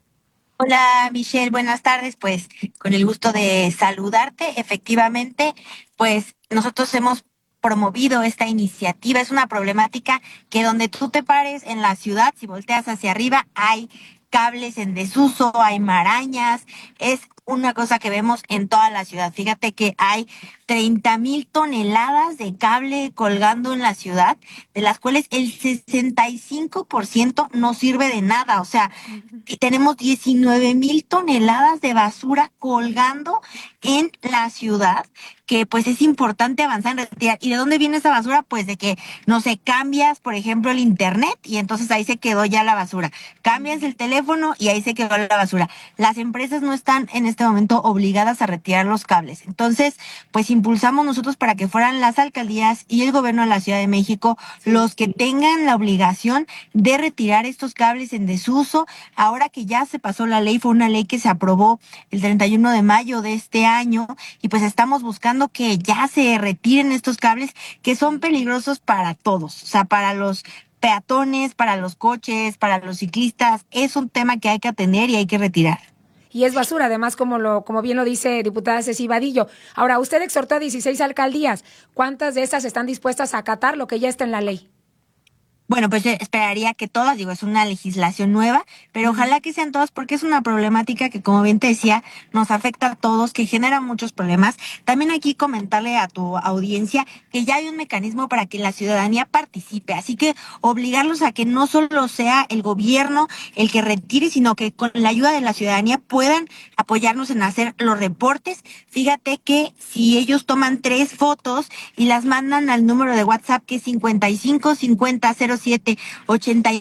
Hola, Michelle, buenas tardes. Pues con el gusto de saludarte. Efectivamente, pues nosotros hemos promovido esta iniciativa. Es una problemática que donde tú te pares en la ciudad, si volteas hacia arriba, hay cables en desuso, hay marañas. Es una cosa que vemos en toda la ciudad. Fíjate que hay treinta mil toneladas de cable colgando en la ciudad, de las cuales el sesenta y cinco por ciento no sirve de nada. O sea, uh-huh. tenemos diecinueve mil toneladas de basura colgando en la ciudad, que pues es importante avanzar en retirar. ¿Y de dónde viene esa basura? Pues de que, no sé, cambias, por ejemplo, el internet y entonces ahí se quedó ya la basura. Cambias el teléfono y ahí se quedó la basura. Las empresas no están en este momento obligadas a retirar los cables. Entonces, pues impulsamos nosotros para que fueran las alcaldías y el gobierno de la Ciudad de México los que tengan la obligación de retirar estos cables en desuso. Ahora que ya se pasó la ley, fue una ley que se aprobó el treinta y uno de mayo de este año y pues estamos buscando que ya se retiren estos cables que son peligrosos para todos, o sea, para los peatones, para los coches, para los ciclistas. Es un tema que hay que atender y hay que retirar. Y es basura, además, como lo como bien lo dice diputada Ceci Vadillo. Ahora, usted exhortó a dieciséis alcaldías. ¿Cuántas de esas están dispuestas a acatar lo que ya está en la ley? Bueno, pues yo esperaría que todas, digo, es una legislación nueva, pero ojalá que sean todas porque es una problemática que, como bien te decía, nos afecta a todos, que genera muchos problemas. También aquí comentarle a tu audiencia que ya hay un mecanismo para que la ciudadanía participe, así que obligarlos a que no solo sea el gobierno el que retire, sino que con la ayuda de la ciudadanía puedan apoyarnos en hacer los reportes. Fíjate que si ellos toman tres fotos y las mandan al número de WhatsApp que es cincuenta y cinco cincuenta cero siete ochenta.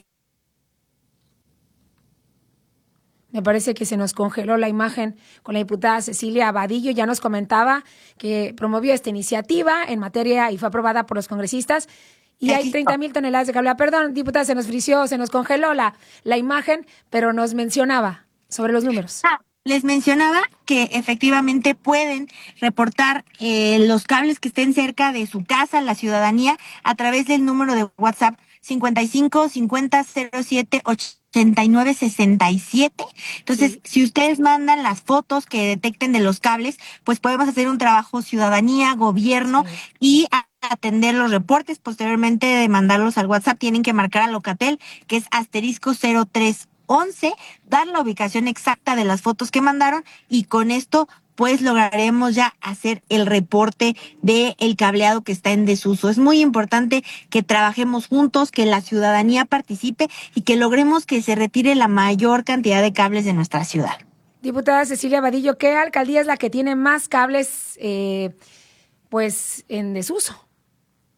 Me parece que se nos congeló la imagen con la diputada Cecilia Vadillo. Ya nos comentaba que promovió esta iniciativa en materia y fue aprobada por los congresistas. Y hay treinta mil toneladas de cable. Perdón, diputada, se nos frició, se nos congeló la, la imagen, pero nos mencionaba sobre los números. Ah. Les mencionaba que efectivamente pueden reportar eh, los cables que estén cerca de su casa, la ciudadanía, a través del número de WhatsApp cincuenta y cinco cincuenta cero siete ochenta y nueve sesenta y siete. Entonces, sí. Si ustedes mandan las fotos que detecten de los cables, pues podemos hacer un trabajo ciudadanía, gobierno, sí. y a atender los reportes. Posteriormente de mandarlos al WhatsApp, tienen que marcar a Locatel, que es asterisco cero tres once, dar la ubicación exacta de las fotos que mandaron y con esto pues lograremos ya hacer el reporte de el cableado que está en desuso. Es muy importante que trabajemos juntos, que la ciudadanía participe y que logremos que se retire la mayor cantidad de cables de nuestra ciudad. Diputada Cecilia Vadillo, ¿qué alcaldía es la que tiene más cables eh, pues en desuso?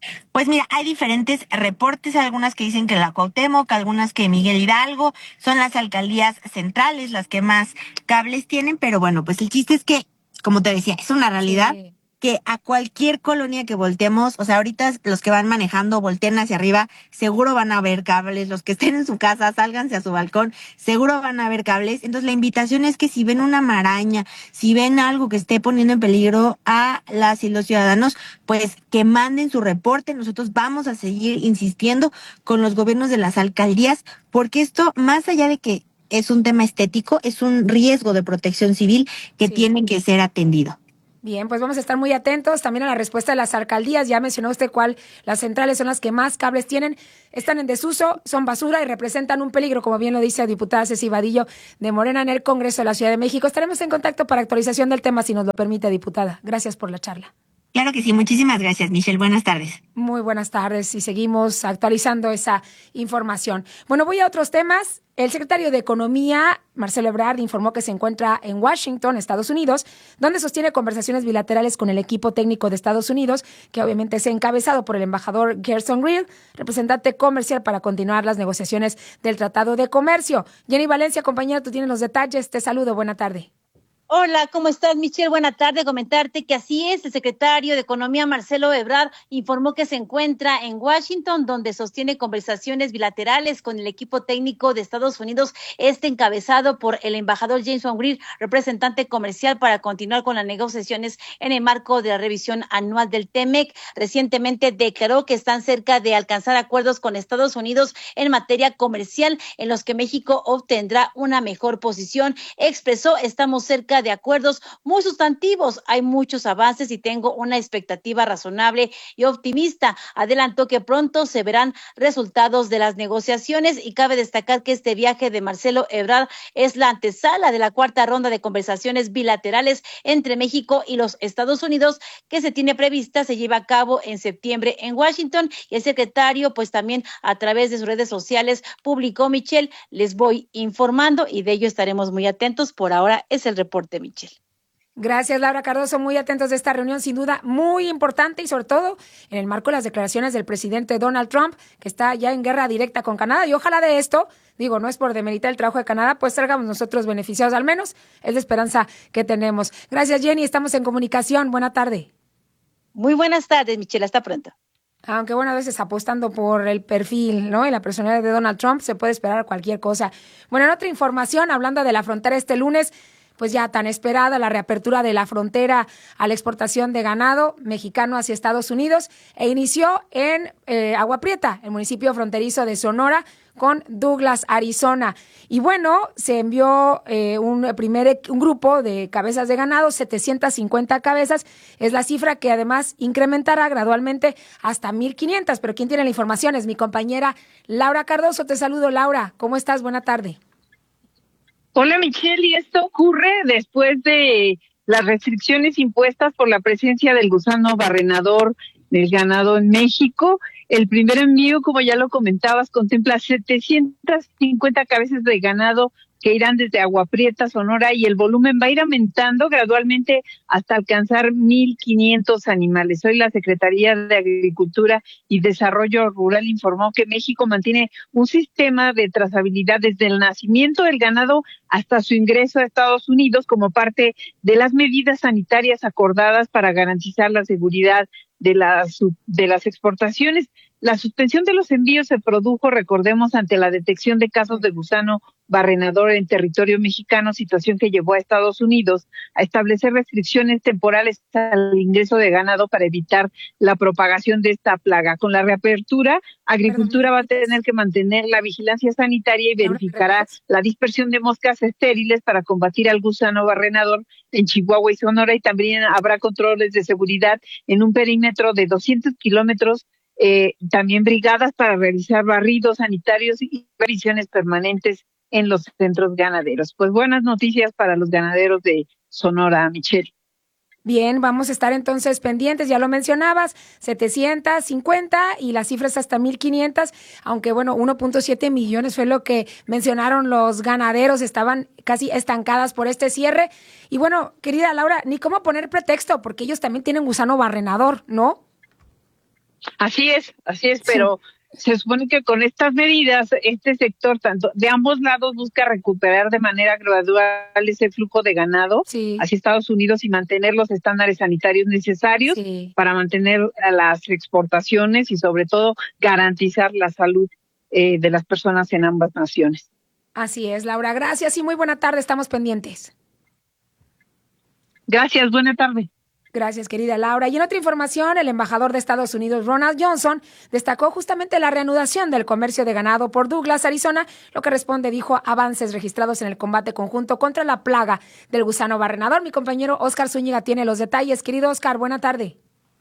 Pues mira, hay diferentes reportes, algunas que dicen que la Cuauhtémoc, algunas que Miguel Hidalgo, son las alcaldías centrales las que más cables tienen, pero bueno, pues el chiste es que, como te decía, es una realidad. Sí. Que a cualquier colonia que volteemos, o sea, ahorita los que van manejando volteen hacia arriba, seguro van a ver cables, los que estén en su casa, sálganse a su balcón, seguro van a ver cables. Entonces la invitación es que si ven una maraña, si ven algo que esté poniendo en peligro a las y los ciudadanos, pues que manden su reporte. Nosotros vamos a seguir insistiendo con los gobiernos de las alcaldías, porque esto, más allá de que es un tema estético, es un riesgo de protección civil que sí. tiene que ser atendido. Bien, pues vamos a estar muy atentos también a la respuesta de las alcaldías. Ya mencionó usted cuál, las centrales son las que más cables tienen, están en desuso, son basura y representan un peligro, como bien lo dice la diputada Ceci Vadillo de Morena en el Congreso de la Ciudad de México. Estaremos en contacto para actualización del tema, si nos lo permite, diputada. Gracias por la charla. Claro que sí, muchísimas gracias, Michelle. Buenas tardes. Muy buenas tardes y seguimos actualizando esa información. Bueno, voy a otros temas. El secretario de Economía, Marcelo Ebrard, informó que se encuentra en Washington, Estados Unidos, donde sostiene conversaciones bilaterales con el equipo técnico de Estados Unidos, que obviamente es encabezado por el embajador Gerson Reed, representante comercial, para continuar las negociaciones del Tratado de Comercio. Jenny Valencia, compañera, tú tienes los detalles. Te saludo. Buena tarde. Hola, ¿cómo estás, Michelle? Buena tarde. Comentarte que así es, el secretario de Economía, Marcelo Ebrard, informó que se encuentra en Washington, donde sostiene conversaciones bilaterales con el equipo técnico de Estados Unidos, este encabezado por el embajador Jason Reed, representante comercial, para continuar con las negociaciones en el marco de la revisión anual del T M E C. Recientemente declaró que están cerca de alcanzar acuerdos con Estados Unidos en materia comercial, en los que México obtendrá una mejor posición. Expresó, estamos cerca de acuerdos muy sustantivos, hay muchos avances y tengo una expectativa razonable y optimista. Adelantó que pronto se verán resultados de las negociaciones y cabe destacar que este viaje de Marcelo Ebrard es la antesala de la cuarta ronda de conversaciones bilaterales entre México y los Estados Unidos, que se tiene prevista se lleva a cabo en septiembre en Washington, y el secretario pues también a través de sus redes sociales publicó, Michelle, les voy informando y de ello estaremos muy atentos. Por ahora es el reporte de Michelle. Gracias, Laura Cardoso. Muy atentos de esta reunión, sin duda muy importante, y sobre todo en el marco de las declaraciones del presidente Donald Trump, que está ya en guerra directa con Canadá. Y ojalá de esto, digo, no es por demeritar el trabajo de Canadá, pues salgamos nosotros beneficiados, al menos es la esperanza que tenemos. Gracias, Jenny. Estamos en comunicación. Buena tarde. Muy buenas tardes, Michelle. Hasta pronto. Aunque bueno, a veces apostando por el perfil, ¿no?, y la personalidad de Donald Trump, se puede esperar cualquier cosa. Bueno, en otra información, hablando de la frontera, este lunes, pues ya tan esperada la reapertura de la frontera a la exportación de ganado mexicano hacia Estados Unidos, e inició en eh, Agua Prieta, el municipio fronterizo de Sonora, con Douglas, Arizona. Y bueno, se envió eh, un primer un grupo de cabezas de ganado, setecientas cincuenta cabezas, es la cifra que además incrementará gradualmente hasta mil quinientas. Pero ¿quién tiene la información? Es mi compañera Laura Cardoso. Te saludo, Laura. ¿Cómo estás? Buena tarde. Hola, Michelle, y esto ocurre después de las restricciones impuestas por la presencia del gusano barrenador del ganado en México. El primer envío, como ya lo comentabas, contempla setecientas cincuenta cabezas de ganado que irán desde Agua Prieta, Sonora, y el volumen va a ir aumentando gradualmente hasta alcanzar mil quinientos animales. Hoy la Secretaría de Agricultura y Desarrollo Rural informó que México mantiene un sistema de trazabilidad desde el nacimiento del ganado hasta su ingreso a Estados Unidos, como parte de las medidas sanitarias acordadas para garantizar la seguridad de las, de las exportaciones. La suspensión de los envíos se produjo, recordemos, ante la detección de casos de gusano barrenador en territorio mexicano, situación que llevó a Estados Unidos a establecer restricciones temporales al ingreso de ganado para evitar la propagación de esta plaga. Con la reapertura, Agricultura va a tener que mantener la vigilancia sanitaria y verificará la dispersión de moscas estériles para combatir al gusano barrenador en Chihuahua y Sonora, y también habrá controles de seguridad en un perímetro de doscientos kilómetros. Eh, también brigadas para realizar barridos sanitarios y revisiones permanentes en los centros ganaderos. Pues buenas noticias para los ganaderos de Sonora, Michelle. Bien, vamos a estar entonces pendientes, ya lo mencionabas, setecientas cincuenta y las cifras hasta mil quinientas, aunque bueno, uno punto siete millones fue lo que mencionaron los ganaderos, estaban casi estancadas por este cierre. Y bueno, querida Laura, ni cómo poner pretexto, porque ellos también tienen gusano barrenador, ¿no? Así es, así es, pero se supone que con estas medidas, este sector, tanto de ambos lados, busca recuperar de manera gradual ese flujo de ganado sí. hacia Estados Unidos y mantener los estándares sanitarios necesarios sí. para mantener las exportaciones y sobre todo garantizar la salud eh, de las personas en ambas naciones. Así es, Laura. Gracias y muy buena tarde. Estamos pendientes. Gracias, buena tarde. Gracias, querida Laura. Y en otra información, el embajador de Estados Unidos, Ronald Johnson, destacó justamente la reanudación del comercio de ganado por Douglas, Arizona, lo que responde, dijo, avances registrados en el combate conjunto contra la plaga del gusano barrenador. Mi compañero Oscar Zúñiga tiene los detalles. Querido Oscar, buena tarde.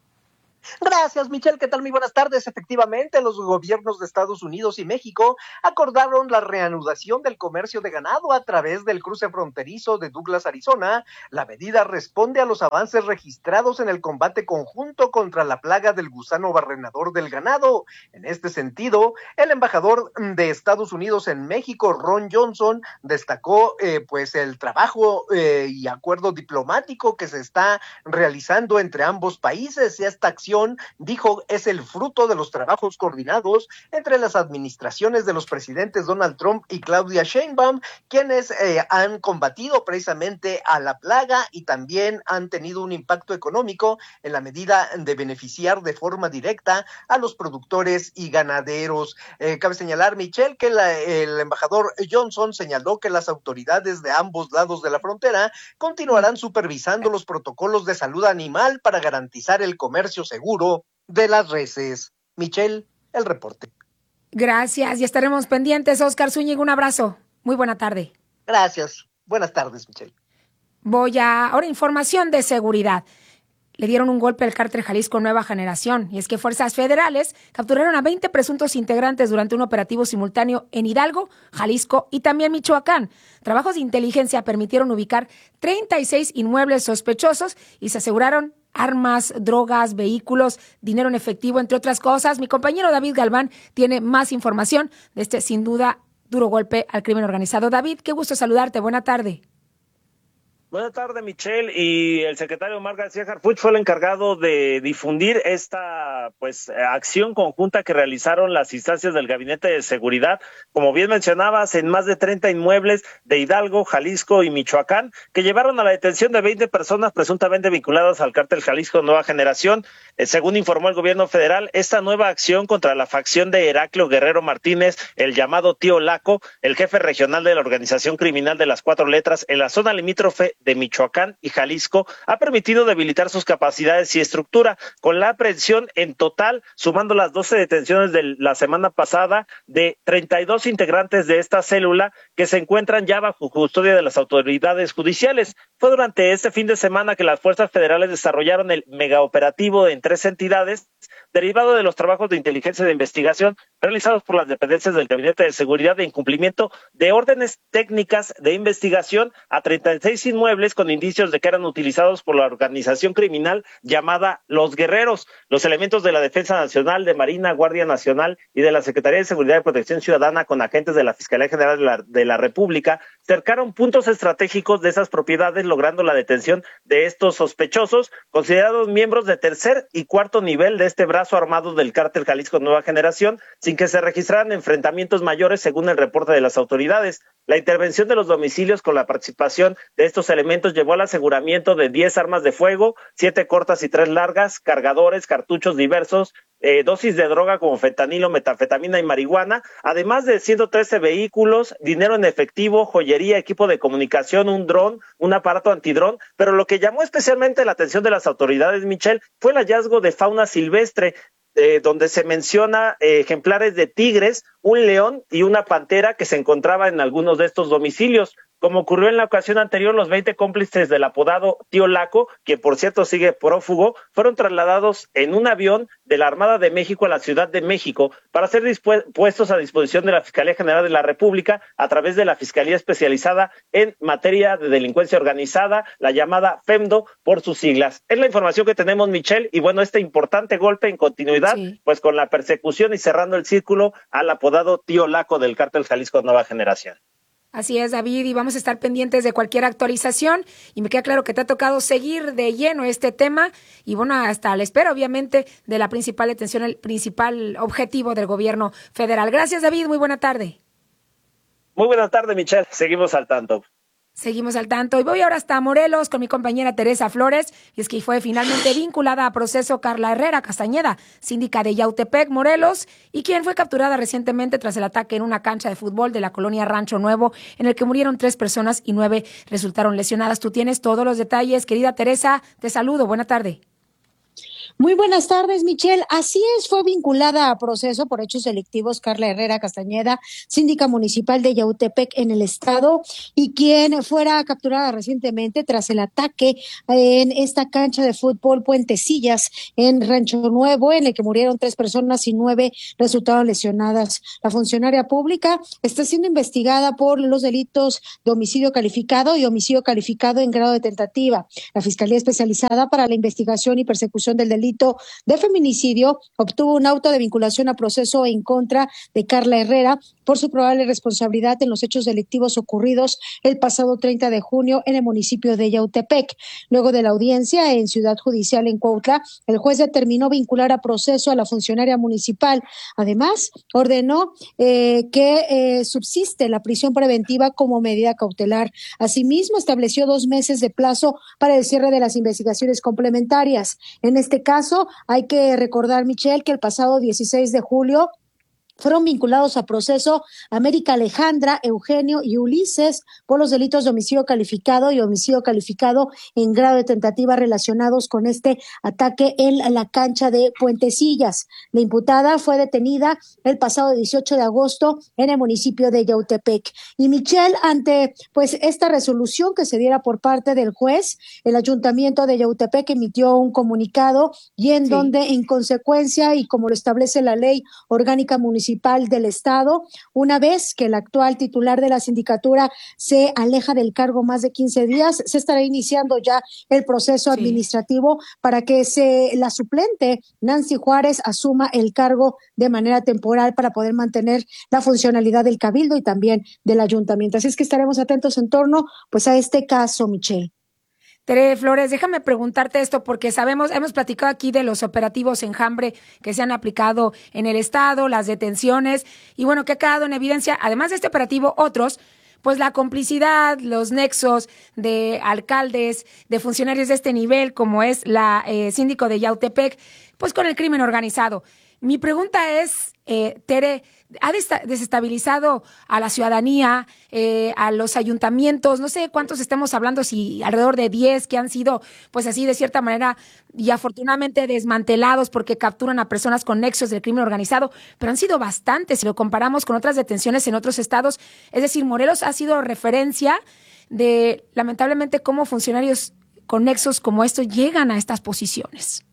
Gracias, Michelle. ¿Qué tal? Muy buenas tardes. Efectivamente, los gobiernos de Estados Unidos y México acordaron la reanudación del comercio de ganado a través del cruce fronterizo de Douglas, Arizona. La medida responde a los avances registrados en el combate conjunto contra la plaga del gusano barrenador del ganado. En este sentido, el embajador de Estados Unidos en México, Ron Johnson, destacó eh, pues el trabajo eh, y acuerdo diplomático que se está realizando entre ambos países, y esta acción, dijo, es el fruto de los trabajos coordinados entre las administraciones de los presidentes Donald Trump y Claudia Sheinbaum, quienes eh, han combatido precisamente a la plaga y también han tenido un impacto económico en la medida de beneficiar de forma directa a los productores y ganaderos. Eh, cabe señalar, Michelle, que la, el embajador Johnson señaló que las autoridades de ambos lados de la frontera continuarán supervisando los protocolos de salud animal para garantizar el comercio seguro de las reses. Michelle, el reporte. Gracias, y estaremos pendientes. Oscar Zúñiga, un abrazo. Muy buena tarde. Gracias. Buenas tardes, Michelle. Voy a ahora información de seguridad. Le dieron un golpe al cártel Jalisco Nueva Generación, y es que fuerzas federales capturaron a veinte presuntos integrantes durante un operativo simultáneo en Hidalgo, Jalisco y también Michoacán. Trabajos de inteligencia permitieron ubicar treinta y seis inmuebles sospechosos y se aseguraron armas, drogas, vehículos, dinero en efectivo, entre otras cosas. Mi compañero David Galván tiene más información de este, sin duda, duro golpe al crimen organizado. David, qué gusto saludarte. Buena tarde. Buenas tardes, Michelle. Y el secretario Omar García Harfuch fue el encargado de difundir esta pues acción conjunta que realizaron las instancias del Gabinete de Seguridad, como bien mencionabas, en más de treinta inmuebles de Hidalgo, Jalisco y Michoacán, que llevaron a la detención de veinte personas presuntamente vinculadas al cártel Jalisco Nueva Generación. Eh, según informó el gobierno federal, esta nueva acción contra la facción de Heraclio Guerrero Martínez, el llamado Tío Laco, el jefe regional de la organización criminal de las cuatro letras en la zona limítrofe de Michoacán y Jalisco, ha permitido debilitar sus capacidades y estructura, con la aprehensión en total, sumando las doce detenciones de la semana pasada, de treinta y dos integrantes de esta célula que se encuentran ya bajo custodia de las autoridades judiciales. Fue durante este fin de semana que las fuerzas federales desarrollaron el megaoperativo en tres entidades, derivado de los trabajos de inteligencia y de investigación realizados por las dependencias del Gabinete de Seguridad de incumplimiento de órdenes técnicas de investigación a treinta y seis inmuebles con indicios de que eran utilizados por la organización criminal llamada Los Guerreros. Los elementos de la Defensa Nacional, de Marina, Guardia Nacional y de la Secretaría de Seguridad y Protección Ciudadana, con agentes de la Fiscalía General de la, de la República, cercaron puntos estratégicos de esas propiedades, logrando la detención de estos sospechosos, considerados miembros de tercer y cuarto nivel de este brazo armado del cártel Jalisco Nueva Generación, sin que se registraran enfrentamientos mayores, según el reporte de las autoridades. La intervención de los domicilios con la participación de estos elementos llevó al aseguramiento de diez armas de fuego, siete cortas y tres largas, cargadores, cartuchos diversos, eh, dosis de droga como fentanilo, metanfetamina y marihuana, además de ciento trece vehículos, dinero en efectivo, joyería, equipo de comunicación, un dron, un aparato antidrón. Pero lo que llamó especialmente la atención de las autoridades, Michelle, fue el hallazgo de fauna silvestre, Eh, donde se menciona eh, ejemplares de tigres, un león y una pantera que se encontraban en algunos de estos domicilios. Como ocurrió en la ocasión anterior, los veinte cómplices del apodado Tío Laco, que por cierto sigue prófugo, fueron trasladados en un avión de la Armada de México a la Ciudad de México para ser puestos a disposición de la Fiscalía General de la República a través de la Fiscalía Especializada en Materia de Delincuencia Organizada, la llamada FEMDO por sus siglas. Es la información que tenemos, Michelle, y bueno, este importante golpe en continuidad, sí, pues con la persecución y cerrando el círculo al apodado Tío Laco del cártel Jalisco Nueva Generación. Así es, David, y vamos a estar pendientes de cualquier actualización, y me queda claro que te ha tocado seguir de lleno este tema, y bueno, hasta la espera, obviamente, de la principal atención, el principal objetivo del gobierno federal. Gracias, David, muy buena tarde. Muy buena tarde, Michelle, seguimos al tanto. Seguimos al tanto y voy ahora hasta Morelos con mi compañera Teresa Flores, y es que fue finalmente vinculada a proceso Carla Herrera Castañeda, síndica de Yautepec, Morelos, y quien fue capturada recientemente tras el ataque en una cancha de fútbol de la colonia Rancho Nuevo, en el que murieron tres personas y nueve resultaron lesionadas. Tú tienes todos los detalles, querida Teresa, te saludo, buena tarde. Muy buenas tardes, Michelle. Así es, fue vinculada a proceso por hechos delictivos Carla Herrera Castañeda, síndica municipal de Yautepec en el estado, y quien fuera capturada recientemente tras el ataque en esta cancha de fútbol Puentecillas en Rancho Nuevo, en el que murieron tres personas y nueve resultaron lesionadas. La funcionaria pública está siendo investigada por los delitos de homicidio calificado y homicidio calificado en grado de tentativa. La Fiscalía Especializada para la Investigación y Persecución del Delito de feminicidio obtuvo un auto de vinculación a proceso en contra de Carla Herrera por su probable responsabilidad en los hechos delictivos ocurridos el pasado treinta de junio en el municipio de Yautepec. Luego de la audiencia en Ciudad Judicial en Cuautla, el juez determinó vincular a proceso a la funcionaria municipal. Además, ordenó eh, que eh, subsiste la prisión preventiva como medida cautelar. Asimismo, estableció dos meses de plazo para el cierre de las investigaciones complementarias. En este caso, hay que recordar, Michelle, que el pasado dieciséis de julio fueron vinculados a proceso América Alejandra, Eugenio y Ulises por los delitos de homicidio calificado y homicidio calificado en grado de tentativa relacionados con este ataque en la cancha de Puentecillas. La imputada fue detenida el pasado dieciocho de agosto en el municipio de Yautepec. Y Michelle, ante pues esta resolución que se diera por parte del juez, el ayuntamiento de Yautepec emitió un comunicado y en sí. donde en consecuencia y como lo establece la ley orgánica municipal del Estado, una vez que el actual titular de la sindicatura se aleja del cargo más de quince días, se estará iniciando ya el proceso sí. administrativo para que se la suplente Nancy Juárez asuma el cargo de manera temporal para poder mantener la funcionalidad del cabildo y también del ayuntamiento. Así es que estaremos atentos en torno pues a este caso, Michelle. Tere Flores, déjame preguntarte esto porque sabemos, hemos platicado aquí de los operativos Enjambre que se han aplicado en el estado, las detenciones y bueno, que ha quedado en evidencia, además de este operativo, otros, pues la complicidad, los nexos de alcaldes, de funcionarios de este nivel, como es la eh, síndico de Yautepec, pues con el crimen organizado. Mi pregunta es, eh, Tere, ¿ha desestabilizado a la ciudadanía, eh, a los ayuntamientos? No sé cuántos estemos hablando, si alrededor de diez que han sido, pues así de cierta manera y afortunadamente desmantelados porque capturan a personas con nexos del crimen organizado, pero han sido bastantes si lo comparamos con otras detenciones en otros estados. Es decir, Morelos ha sido referencia de, lamentablemente, cómo funcionarios con nexos como estos llegan a estas posiciones.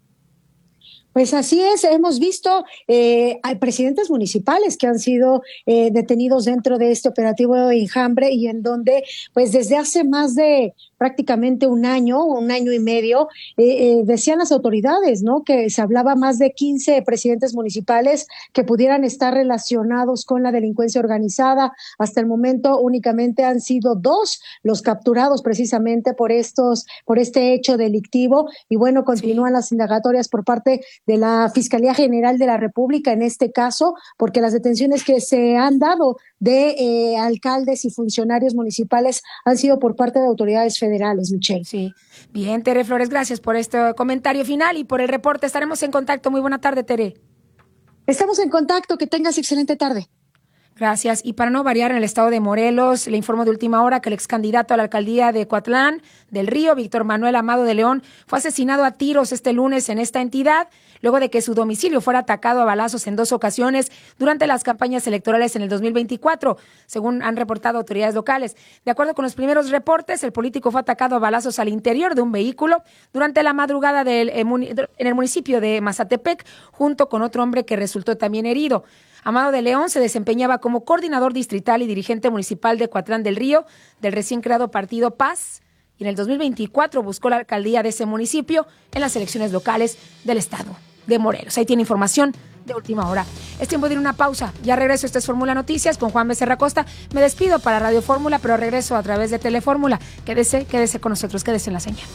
Pues así es, hemos visto eh, hay presidentes municipales que han sido eh, detenidos dentro de este operativo de Enjambre y en donde pues desde hace más de prácticamente un año, un año y medio, eh, eh, decían las autoridades, ¿no? Que se hablaba más de quince presidentes municipales que pudieran estar relacionados con la delincuencia organizada. Hasta el momento únicamente han sido dos los capturados precisamente por estos, por este hecho delictivo y bueno, continúan sí. las indagatorias por parte de la Fiscalía General de la República en este caso, porque las detenciones que se han dado de eh, alcaldes y funcionarios municipales han sido por parte de autoridades federales, Michelle. Sí, bien, Tere Flores, gracias por este comentario final y por el reporte. Estaremos en contacto. Muy buena tarde, Tere. Estamos en contacto. Que tengas excelente tarde. Gracias. Y para no variar, en el estado de Morelos, le informo de última hora que el ex candidato a la alcaldía de Coatlán del Río, Víctor Manuel Amado de León, fue asesinado a tiros este lunes en esta entidad, luego de que su domicilio fuera atacado a balazos en dos ocasiones durante las campañas electorales en el dos mil veinticuatro, según han reportado autoridades locales. De acuerdo con los primeros reportes, el político fue atacado a balazos al interior de un vehículo durante la madrugada del, en el municipio de Mazatepec, junto con otro hombre que resultó también herido. Amado de León se desempeñaba como coordinador distrital y dirigente municipal de Coatlán del Río, del recién creado partido Paz, y en el dos mil veinticuatro buscó la alcaldía de ese municipio en las elecciones locales del estado de Morelos. Ahí tiene información de última hora. Es tiempo de ir a una pausa. Ya regreso, esto es Fórmula Noticias con Juan Becerra Costa. Me despido para Radio Fórmula, pero regreso a través de Telefórmula. Quédese, quédese con nosotros, quédese en la señal.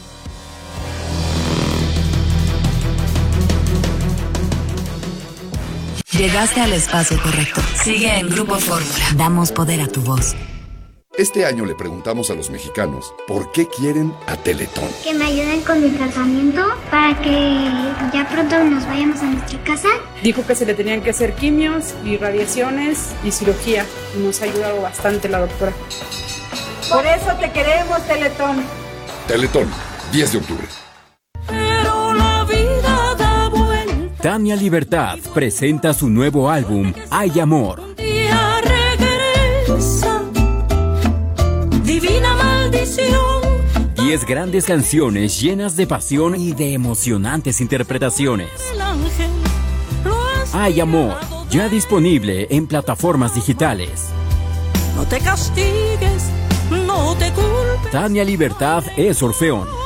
Llegaste al espacio correcto. Sigue en Grupo Fórmula. Damos poder a tu voz. Este año le preguntamos a los mexicanos por qué quieren a Teletón. Que me ayuden con mi tratamiento para que ya pronto nos vayamos a nuestra casa. Dijo que se le tenían que hacer quimios y radiaciones y cirugía. Y nos ha ayudado bastante la doctora. Por eso te queremos, Teletón. Teletón, diez de octubre. Tania Libertad presenta su nuevo álbum, Hay Amor. Divina maldición. Diez grandes canciones llenas de pasión y de emocionantes interpretaciones. Hay Amor, ya disponible en plataformas digitales. No te castigues, no te culpes. Tania Libertad es Orfeón.